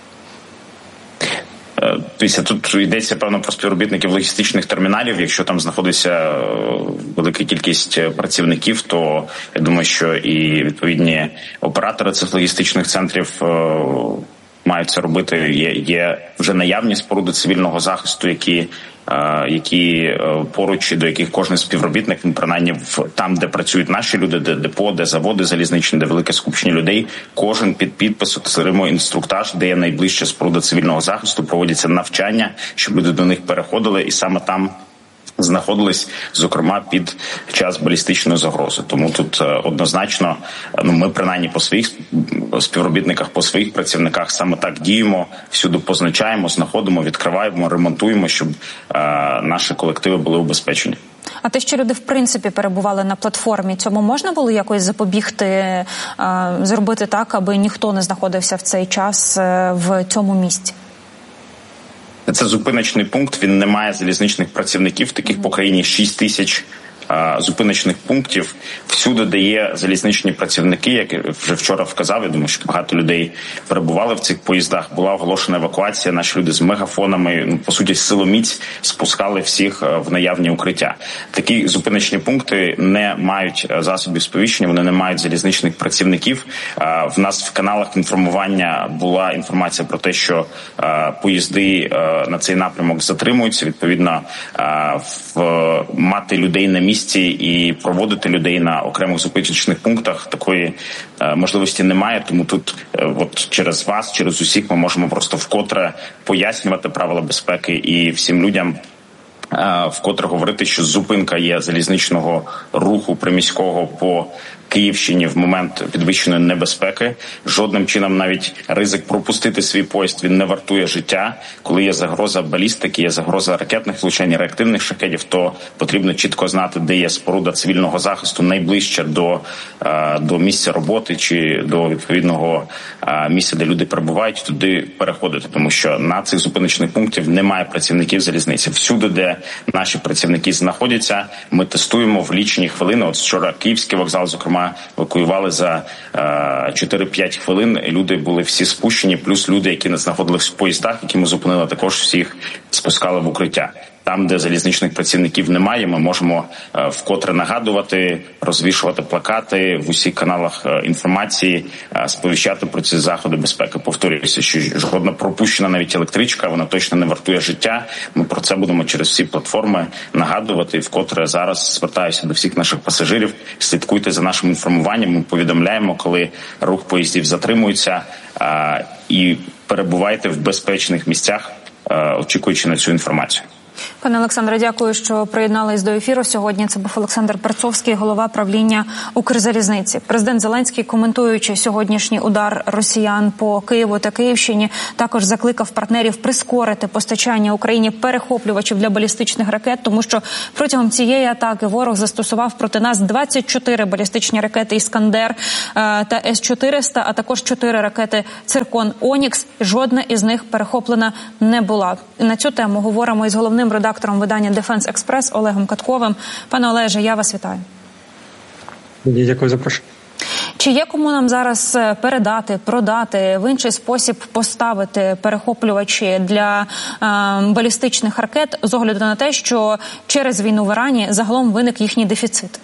Тобто тут йдеться, певно, про співробітників логістичних терміналів. Якщо там знаходиться велика кількість працівників, то я думаю, що і відповідні оператори цих логістичних центрів мають це робити. Є, є вже наявні споруди цивільного захисту, які які поруч, до яких кожен співробітник, принаймні в там, де працюють наші люди, де депо, де заводи залізничні, де велике скупчення людей, кожен під підпис отримує інструктаж, де є найближча споруда цивільного захисту, проводяться навчання, щоб люди до них переходили, і саме там знаходились, зокрема, під час балістичної загрози. Тому тут однозначно, ну, ми принаймні по своїх співробітниках, по своїх працівниках саме так діємо, всюди позначаємо, знаходимо, відкриваємо, ремонтуємо, щоб е, наші колективи були убезпечені. А те, що люди в принципі перебували на платформі, цьому можна було якось запобігти, е, зробити так, аби ніхто не знаходився в цей час е, в цьому місці? Це зупиночний пункт, він не має залізничних працівників, таких по країні шість тисяч зупиночних пунктів. Всюди, де є залізничні працівники, як вже вчора вказав, я думаю, що багато людей перебували в цих поїздах, була оголошена евакуація, наші люди з мегафонами, ну, по суті, силоміць спускали всіх в наявні укриття. Такі зупиночні пункти не мають засобів сповіщення, вони не мають залізничних працівників. В нас в каналах інформування була інформація про те, що поїзди на цей напрямок затримуються, відповідно, в мати людей на місці і проводити людей на окремих зупиночних пунктах такої е, можливості немає. Тому тут е, от через вас, через усіх ми можемо просто вкотре пояснювати правила безпеки і всім людям е, вкотре говорити, що зупинка є залізничного руху приміського по Київщині в момент підвищеної небезпеки. Жодним чином навіть ризик пропустити свій поїзд, він не вартує життя. Коли є загроза балістики, є загроза ракетних влучань, реактивних шахедів, то потрібно чітко знати, де є споруда цивільного захисту найближче до, до місця роботи чи до відповідного місця, де люди перебувають, туди переходити. Тому що на цих зупиночних пунктів немає працівників залізниці. Всюди, де наші працівники знаходяться, ми тестуємо в лічені хвилини. От вчора Київський вокзал, зокрема, евакуювали за е, чотири-п'ять хвилин. Люди були всі спущені, плюс люди, які не знаходились в поїздах, які ми зупинили, також всіх спускали в укриття. Там, де залізничних працівників немає, ми можемо е, вкотре нагадувати, розвішувати плакати в усіх каналах е, інформації, е, сповіщати про ці заходи безпеки. Повторююся, що жодна пропущена навіть електричка, вона точно не вартує життя. Ми про це будемо через всі платформи нагадувати. І вкотре зараз звертаюся до всіх наших пасажирів. Слідкуйте за нашим інформуванням. Ми повідомляємо, коли рух поїздів затримується, е, і перебувайте в безпечних місцях, е, очікуючи на цю інформацію. Пане Олександре, дякую, що приєднались до ефіру. Сьогодні це був Олександр Перцовський, голова правління Укрзалізниці. Президент Зеленський, коментуючи сьогоднішній удар росіян по Києву та Київщині, також закликав партнерів прискорити постачання Україні перехоплювачів для балістичних ракет, тому що протягом цієї атаки ворог застосував проти нас двадцять чотири балістичні ракети «Іскандер» та С чотириста, а також чотири ракети «Циркон Онікс». Жодна із них перехоплена не була. І на цю тему говоримо із головним редактором видання «Дефенс Експрес» Олегом Катковим. Пане Олеже, я вас вітаю. Дякую за запрошення. Чи є кому нам зараз передати, продати, в інший спосіб поставити перехоплювачі для е, балістичних ракет з огляду на те, що через війну в Ірані загалом виник їхній дефіцит?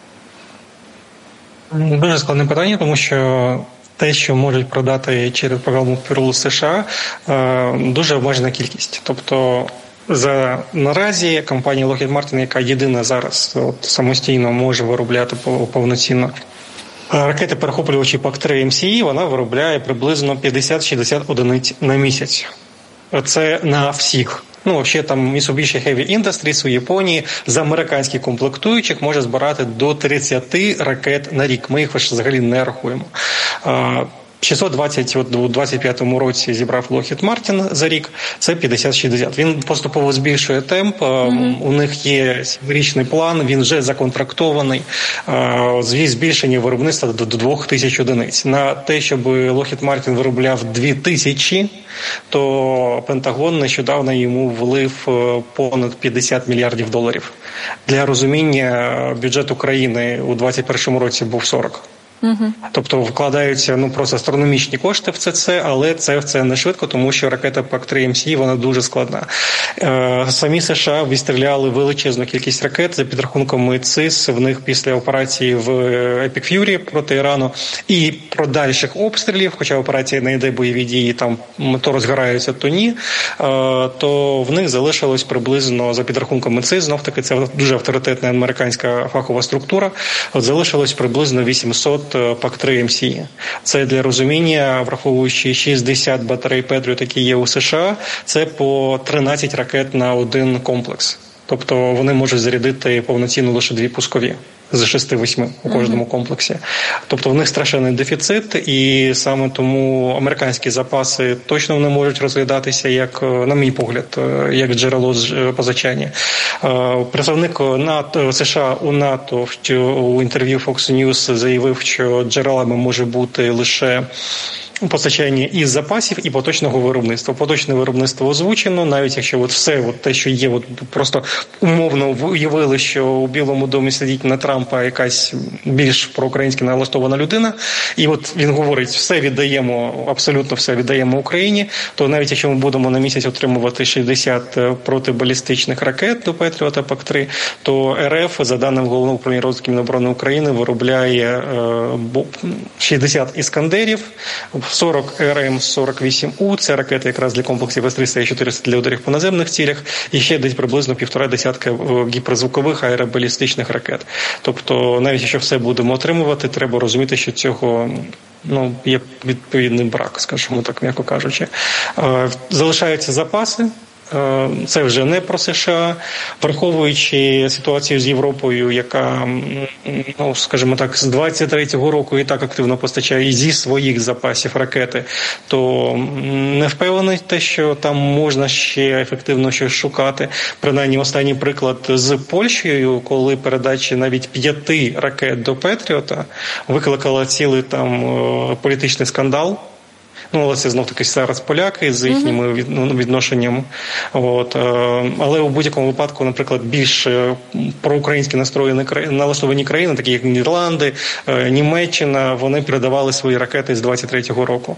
Дуже складне питання, тому що те, що можуть продати через програму ПРУ США, дуже обмежена кількість. Тобто за наразі компанія Lockheed Martin, яка єдина зараз от, самостійно може виробляти повноцінно ракети перехоплювачі пак три Ем Сі І, вона виробляє приблизно п'ятдесят-шістдесят одиниць на місяць. Це на всіх. Ну, ще там Mitsubishi Heavy Industries у Японії з американських комплектуючих може збирати до тридцять ракет на рік. Ми їх взагалі не рахуємо. шістсот двадцять от у двадцять п'ятому році зібрав Lockheed Martin за рік, це п'ятдесят-шістдесят. Він поступово збільшує темп, mm-hmm. у них є сімирічний план, він вже законтрактований, збільшення виробництва до двох тисяч одиниць. На те, щоб Lockheed Martin виробляв дві тисячі, то Пентагон нещодавно йому влив понад п'ятдесят мільярдів доларів. Для розуміння, бюджет України у двадцять першому році був сорок. Угу. Тобто вкладаються ну просто астрономічні кошти в це, це але це, це не швидко, тому що ракета пак три Ем Сі І, вона дуже складна. Е, самі США відстріляли величезну кількість ракет за підрахунками ЦИС, в них після операції в Epic Fury проти Ірану і про дальших обстрілів, хоча операція не йде бойові дії, там то розгораються, то ні, е, то в них залишилось приблизно, за підрахунками ЦИС, знов-таки це дуже авторитетна американська фахова структура, от залишилось приблизно вісімсот пак три Ем Сі І. Це для розуміння, враховуючи шістдесят батарей Петріот, які є у США, це по тринадцять ракет на один комплекс. Тобто вони можуть зарядити повноцінно лише дві пускові з шести-восьми у кожному комплексі. Тобто в них страшенний дефіцит, і саме тому американські запаси точно не можуть розглядатися, як, на мій погляд, як джерело позичання. Представник НАТО, США у НАТО у інтерв'ю Fox News заявив, що джерелами може бути лише постачання із запасів і поточного виробництва. Поточне виробництво озвучено, навіть якщо от все от те, що є, от просто умовно уявили, що у Білому домі сидить на Трампа якась більш проукраїнськи налаштована людина, і от він говорить, все віддаємо, абсолютно все віддаємо Україні, то навіть якщо ми будемо на місяць отримувати шістдесят протибалістичних ракет до Петріота пак три, то РФ, за даним Головного управління розвідки Міноборони України, виробляє шістдесят іскандерів, сорок Ер Ем сорок вісім У, це ракети якраз для комплексів С триста і чотириста для ударів по наземних цілях, і ще десь приблизно півтора десятка гіперзвукових аеробалістичних ракет. Тобто, навіть якщо все будемо отримувати, треба розуміти, що цього ну, є відповідний брак, скажімо так, м'яко кажучи. Залишаються запаси. Це вже не про США, враховуючи ситуацію з Європою, яка, ну, скажімо так, з двадцять третього року і так активно постачає зі своїх запасів ракети, то не впевнений те, що там можна ще ефективно щось шукати. Принаймні, останній приклад з Польщею, коли передача навіть п'яти ракет до Петріота викликала цілий там політичний скандал. Ну, але це знов-таки зараз поляки з їхніми відношенням. От. Але у будь-якому випадку, наприклад, більш проукраїнські настроєні налаштовані країни, такі як Нідерланди, Німеччина, вони передавали свої ракети з двадцять третього року.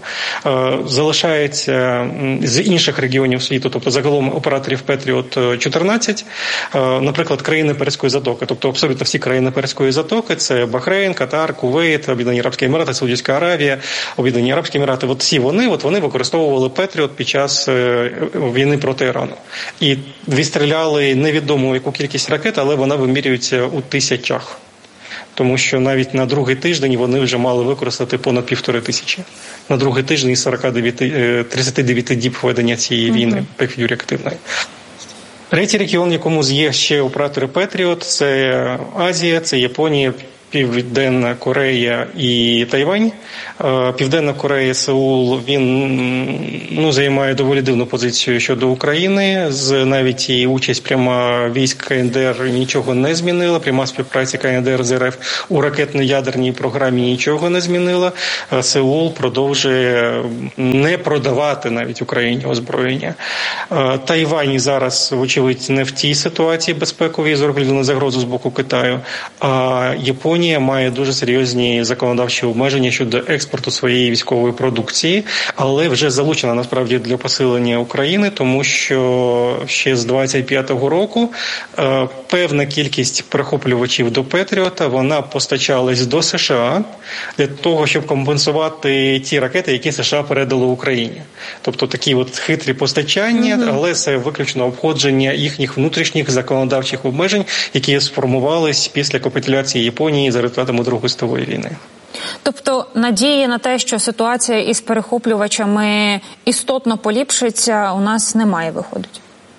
Залишається з інших регіонів світу, тобто загалом операторів Петріот чотирнадцять, наприклад, країни Перської затоки, тобто абсолютно всі країни Перської затоки, це Бахрейн, Катар, Кувейт, Об'єднані Арабські Емірати, Саудівська Аравія, Об'єднані Арабські Емірати, от всі вони, от вони використовували Петріот під час війни проти Ірану. І відстріляли невідому яку кількість ракет, але вона вимірюється у тисячах. Тому що навіть на другий тиждень вони вже мали використати понад півтори тисячі. На другий тиждень із сорок дев'ять, тридцять дев'ять діб ведення цієї війни, mm-hmm. активної. Третій регіон, в якому є ще оператори Петріот, це Азія, це Японія, Південна Корея і Тайвань. Південна Корея, Сеул, він ну, займає доволі дивну позицію щодо України. З навіть і участь пряма військ КНДР нічого не змінила. Пряма співпраця КНДР з РФ у ракетно-ядерній програмі нічого не змінила. Сеул продовжує не продавати навіть Україні озброєння. Тайвань зараз, вочевидь, не в тій ситуації безпековій з огляду на загрозу з боку Китаю, а Японія має дуже серйозні законодавчі обмеження щодо експорту своєї військової продукції, але вже залучена насправді для посилення України, тому що ще з двадцять п'ятого року е, певна кількість перехоплювачів до Петріота, вона постачалась до США для того, щоб компенсувати ті ракети, які США передали Україні. Тобто такі от хитрі постачання, mm-hmm. але це виключно обходження їхніх внутрішніх законодавчих обмежень, які сформувались після капітуляції Японії за результатами Другої світової війни. Тобто надії на те, що ситуація із перехоплювачами істотно поліпшиться, у нас немає, виходить?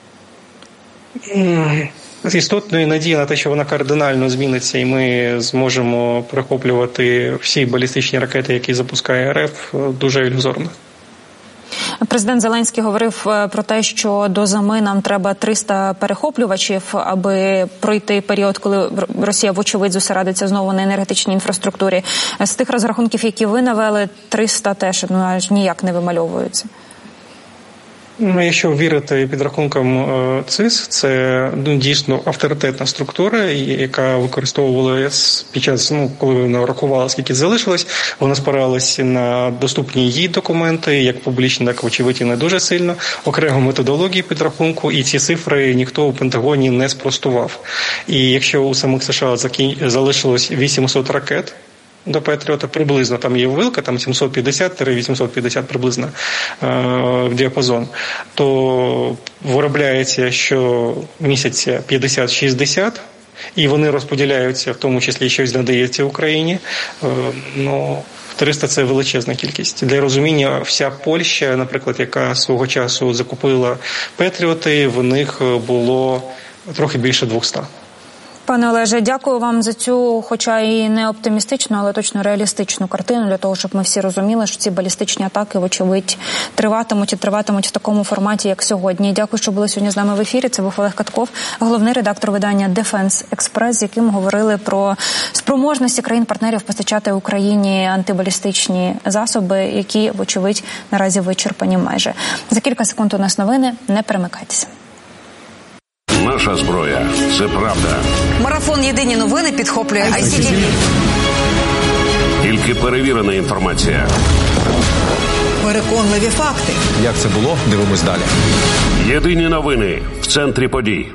Істотної надії на те, що вона кардинально зміниться і ми зможемо перехоплювати всі балістичні ракети, які запускає РФ, дуже ілюзорно. Президент Зеленський говорив про те, що до зими нам треба триста перехоплювачів, аби пройти період, коли Росія, вочевидь, зосередиться знову на енергетичній інфраструктурі. З тих розрахунків, які ви навели, триста теж ну, аж ніяк не вимальовуються. Ну, якщо вірити підрахункам ЦИС, це ну, дійсно авторитетна структура, яка використовувалася під час, ну, коли вона рахувала, скільки залишилось, вона спиралася на доступні їй документи, як публічні, так очевидь, не дуже сильно, окрему методологію підрахунку, і ці цифри ніхто у Пентагоні не спростував. І якщо у самих США залишилось вісімсот ракет, до Петріота приблизно, там є вилка, там сімсот п'ятдесят - вісімсот п'ятдесят приблизно е, діапазон, то виробляється щомісяця п'ятдесят - шістдесят, і вони розподіляються, в тому числі щось надається Україні. Е, ну, триста – це величезна кількість. Для розуміння, вся Польща, наприклад, яка свого часу закупила Петріоти, в них було трохи більше двохсот. Пане Олеже, дякую вам за цю, хоча і не оптимістичну, але точно реалістичну картину, для того, щоб ми всі розуміли, що ці балістичні атаки, вочевидь, триватимуть і триватимуть в такому форматі, як сьогодні. Дякую, що були сьогодні з нами в ефірі. Це був Олег Катков, головний редактор видання Defense Express, з яким говорили про спроможності країн-партнерів постачати Україні антибалістичні засоби, які, вочевидь, наразі вичерпані майже. За кілька секунд у нас новини. Не перемикайтеся. Наша зброя – це правда. Марафон «Єдині новини» підхоплює ай сі ті ві. Тільки перевірена інформація. Переконливі факти. Як це було? Дивимось далі. Єдині новини в центрі подій.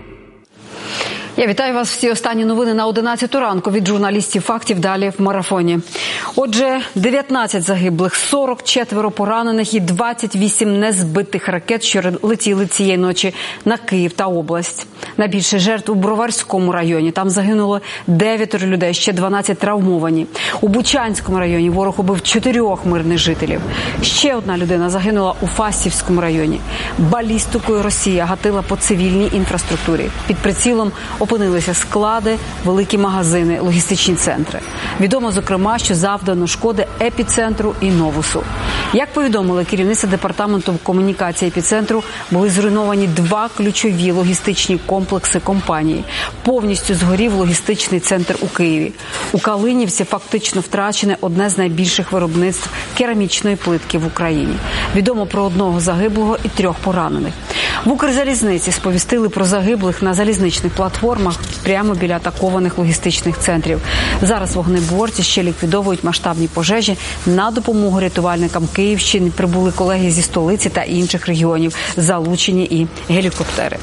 Я вітаю вас. Всі останні новини на одинадцяту ранку від журналістів «Фактів». Далі в марафоні. Отже, дев'ятнадцять загиблих, сорок четверо поранених і двадцять вісім незбитих ракет, що летіли цієї ночі на Київ та область. Найбільше жертв у Броварському районі. Там загинуло дев'ятеро людей, ще дванадцять травмовані. У Бучанському районі ворог убив чотирьох мирних жителів. Ще одна людина загинула у Фастівському районі. Балістикою Росія гатила по цивільній інфраструктурі. Під прицілом опинилися склади, великі магазини, логістичні центри. Відомо, зокрема, що за завдано шкоди епіцентру і Новусу. Як повідомили керівництво департаменту комунікації епіцентру, були зруйновані два ключові логістичні комплекси компанії. Повністю згорів логістичний центр у Києві. У Калинівці фактично втрачене одне з найбільших виробництв керамічної плитки в Україні. Відомо про одного загиблого і трьох поранених. В Укрзалізниці сповістили про загиблих на залізничних платформах прямо біля атакованих логістичних центрів. Зараз вогнеборці ще ліквідовують масштабні пожежі. На допомогу рятувальникам Київщини прибули колеги зі столиці та інших регіонів, залучені і гелікоптери.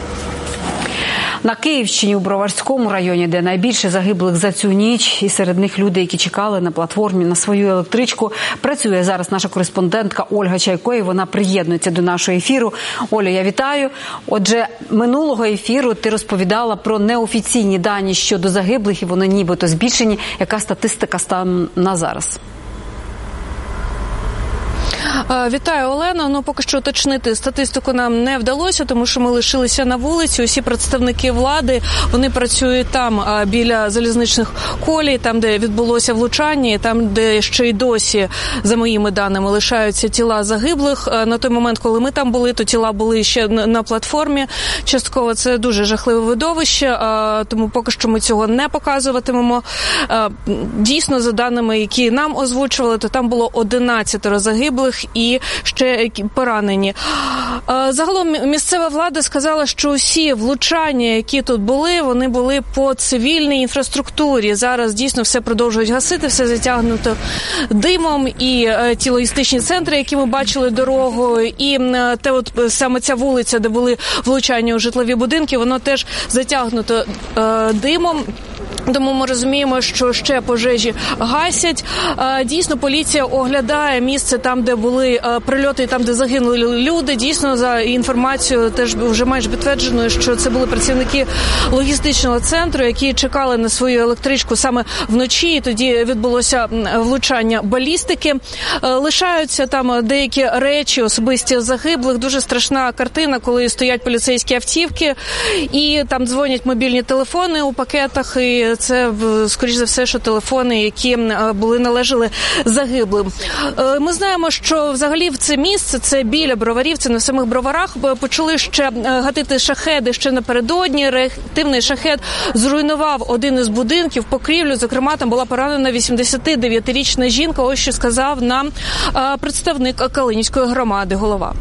На Київщині, у Броварському районі, де найбільше загиблих за цю ніч, і серед них люди, які чекали на платформі на свою електричку, працює зараз наша кореспондентка Ольга Чайко, і вона приєднується до нашого ефіру. Олю, я вітаю. Отже, минулого ефіру ти розповідала про неофіційні дані щодо загиблих, і вони нібито збільшені. Яка статистика станом на зараз? Вітаю, Олено. Ну, поки що уточнити статистику нам не вдалося, тому що ми лишилися на вулиці. Усі представники влади, вони працюють там, біля залізничних колій, там, де відбулося влучання, там, де ще й досі, за моїми даними, лишаються тіла загиблих. На той момент, коли ми там були, то тіла були ще на платформі. Частково це дуже жахливе видовище, тому поки що ми цього не показуватимемо. Дійсно, за даними, які нам озвучували, то там було одинадцятеро загиблих і ще поранені. Загалом місцева влада сказала, що усі влучання, які тут були, вони були по цивільній інфраструктурі. Зараз дійсно все продовжують гасити, все затягнуто димом, і ті логістичні центри, які ми бачили дорогою, і те от саме ця вулиця, де були влучання у житлові будинки, воно теж затягнуто е, димом. Тому ми розуміємо, що ще пожежі гасять. Дійсно, поліція оглядає місце там, де були прильоти, там, де загинули люди. Дійсно, за інформацією теж вже майже підтвердженою, що це були працівники логістичного центру, які чекали на свою електричку саме вночі. І тоді відбулося влучання балістики. Лишаються там деякі речі, особисті загиблих. Дуже страшна картина, коли стоять поліцейські автівки і там дзвонять мобільні телефони у пакетах. І це, скоріш за все, що телефони, які були належали загиблим. Ми знаємо, що взагалі в це місце, це біля Броварів, це на самих Броварах, почали ще гатити шахеди ще напередодні. Реактивний шахед зруйнував один із будинків, покрівлю. Зокрема, там була поранена вісімдесятидев'ятирічна жінка. Ось що сказав нам представник Калинівської громади, голова.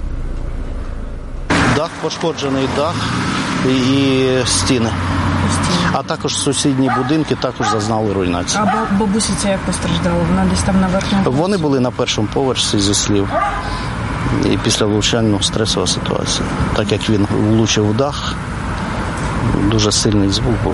Дах пошкоджений, дах і стіни. А також сусідні будинки також зазнали руйнації. А бабуся ця як постраждала? Вона десь там на верхньому? Вони були на першому поверсі, зі слів. І після влучання стресова ситуація. Так як він влучив у дах, дуже сильний звук був.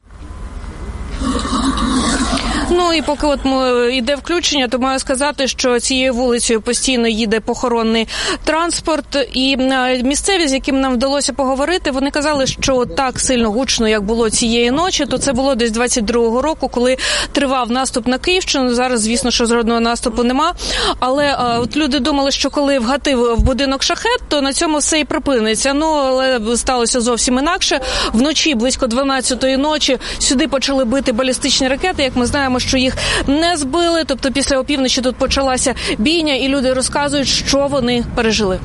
Ну і поки от йде включення, то маю сказати, що цією вулицею постійно їде похоронний транспорт. І місцеві, з яким нам вдалося поговорити, вони казали, що так сильно гучно, як було цієї ночі, то це було десь двадцять другого року, коли тривав наступ на Київщину. Зараз, звісно, що жодного наступу нема. Але от люди думали, що коли вгатив в будинок шахет, то на цьому все і припиниться. Ну, але сталося зовсім інакше. Вночі, близько дванадцятої ночі, сюди почали бити балістичні ракети. Як ми знаємо, що їх не збили, тобто після опівночі тут почалася бійня, і люди розказують, що вони пережили.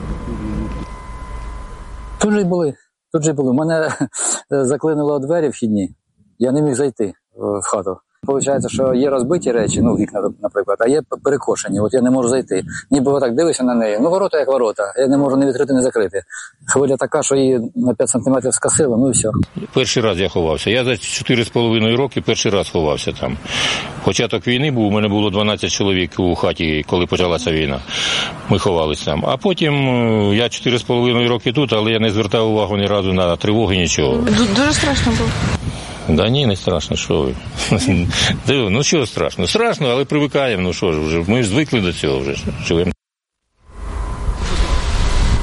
Тут же й були, тут же й були. У мене заклинило двері вхідні, я не міг зайти в хату. Получається, що є розбиті речі, ну вікна, наприклад, а є перекошені, от я не можу зайти. Ніби отак дивишся на неї, ну ворота як ворота, я не можу ні відкрити, ні закрити. Хвиля така, що її на п'ять сантиметрів скосило, ну і все. Перший раз я ховався, я за чотири з половиною роки перший раз ховався там. Початок війни був, у мене було дванадцять чоловік у хаті, коли почалася війна, ми ховалися там. А потім я чотири з половиною роки тут, але я не звертав увагу ні разу на тривоги, нічого. Дуже страшно було. Да ні, не страшно, що ви. Ну що страшно? Страшно, але привикаємо, ну що ж, вже ми звикли до цього вже, живемо.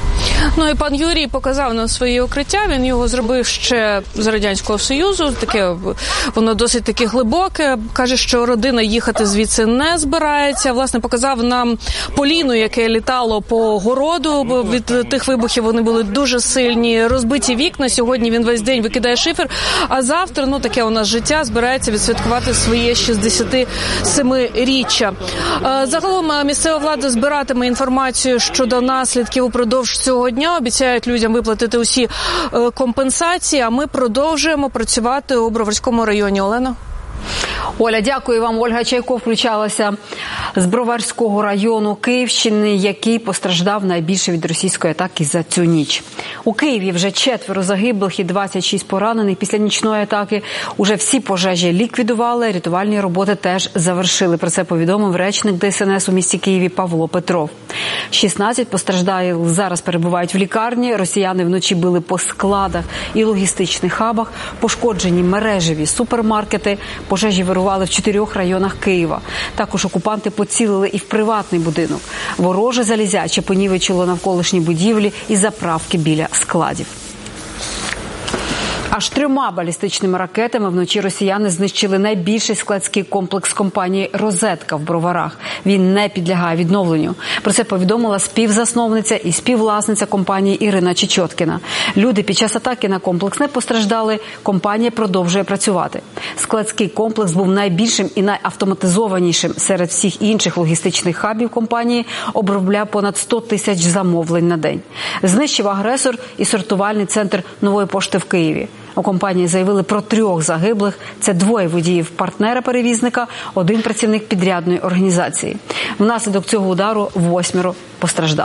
Ну і пан Юрій показав нам своє укриття. Він його зробив ще з Радянського Союзу. Таке воно досить таки глибоке. Каже, що родина їхати звідси не збирається. Власне, показав нам поліну, яке літало по городу. Бо від тих вибухів вони були дуже сильні. Розбиті вікна. Сьогодні він весь день викидає шифер. А завтра, ну таке у нас життя, збирається відсвяткувати своє шістдесятисемиріччя. Загалом місцева влада збиратиме інформацію щодо наслідків упродовж цього дня. Обіцяють людям виплатити усі компенсації, а ми продовжуємо працювати у Броварському районі. Олено? Оля, дякую вам. Ольга Чайко включалася з Броварського району Київщини, який постраждав найбільше від російської атаки за цю ніч. У Києві вже четверо загиблих і двадцять шість поранених після нічної атаки. Уже всі пожежі ліквідували, рятувальні роботи теж завершили. Про це повідомив речник Де Ес Ен Ес у місті Києві Павло Петров. шістнадцять постраждалих зараз перебувають в лікарні. Росіяни вночі били по складах і логістичних хабах. Пошкоджені мережеві супермаркети. Пожежі вирували в чотирьох районах Києва. Також окупанти поцілили і в приватний будинок. Вороже залізяче понівечило навколишні будівлі і заправки біля складів. Аж трьома балістичними ракетами вночі росіяни знищили найбільший складський комплекс компанії «Розетка» в Броварах. Він не підлягає відновленню. Про це повідомила співзасновниця і співвласниця компанії Ірина Чечоткіна. Люди під час атаки на комплекс не постраждали. Компанія продовжує працювати. Складський комплекс був найбільшим і найавтоматизованішим серед всіх інших логістичних хабів компанії. Обробляв понад сто тисяч замовлень на день. Знищив агресор і сортувальний центр Нової пошти в Києві. У компанії заявили про трьох загиблих. Це двоє водіїв партнера-перевізника, один працівник підрядної організації. Внаслідок цього удару восьмеро постраждали.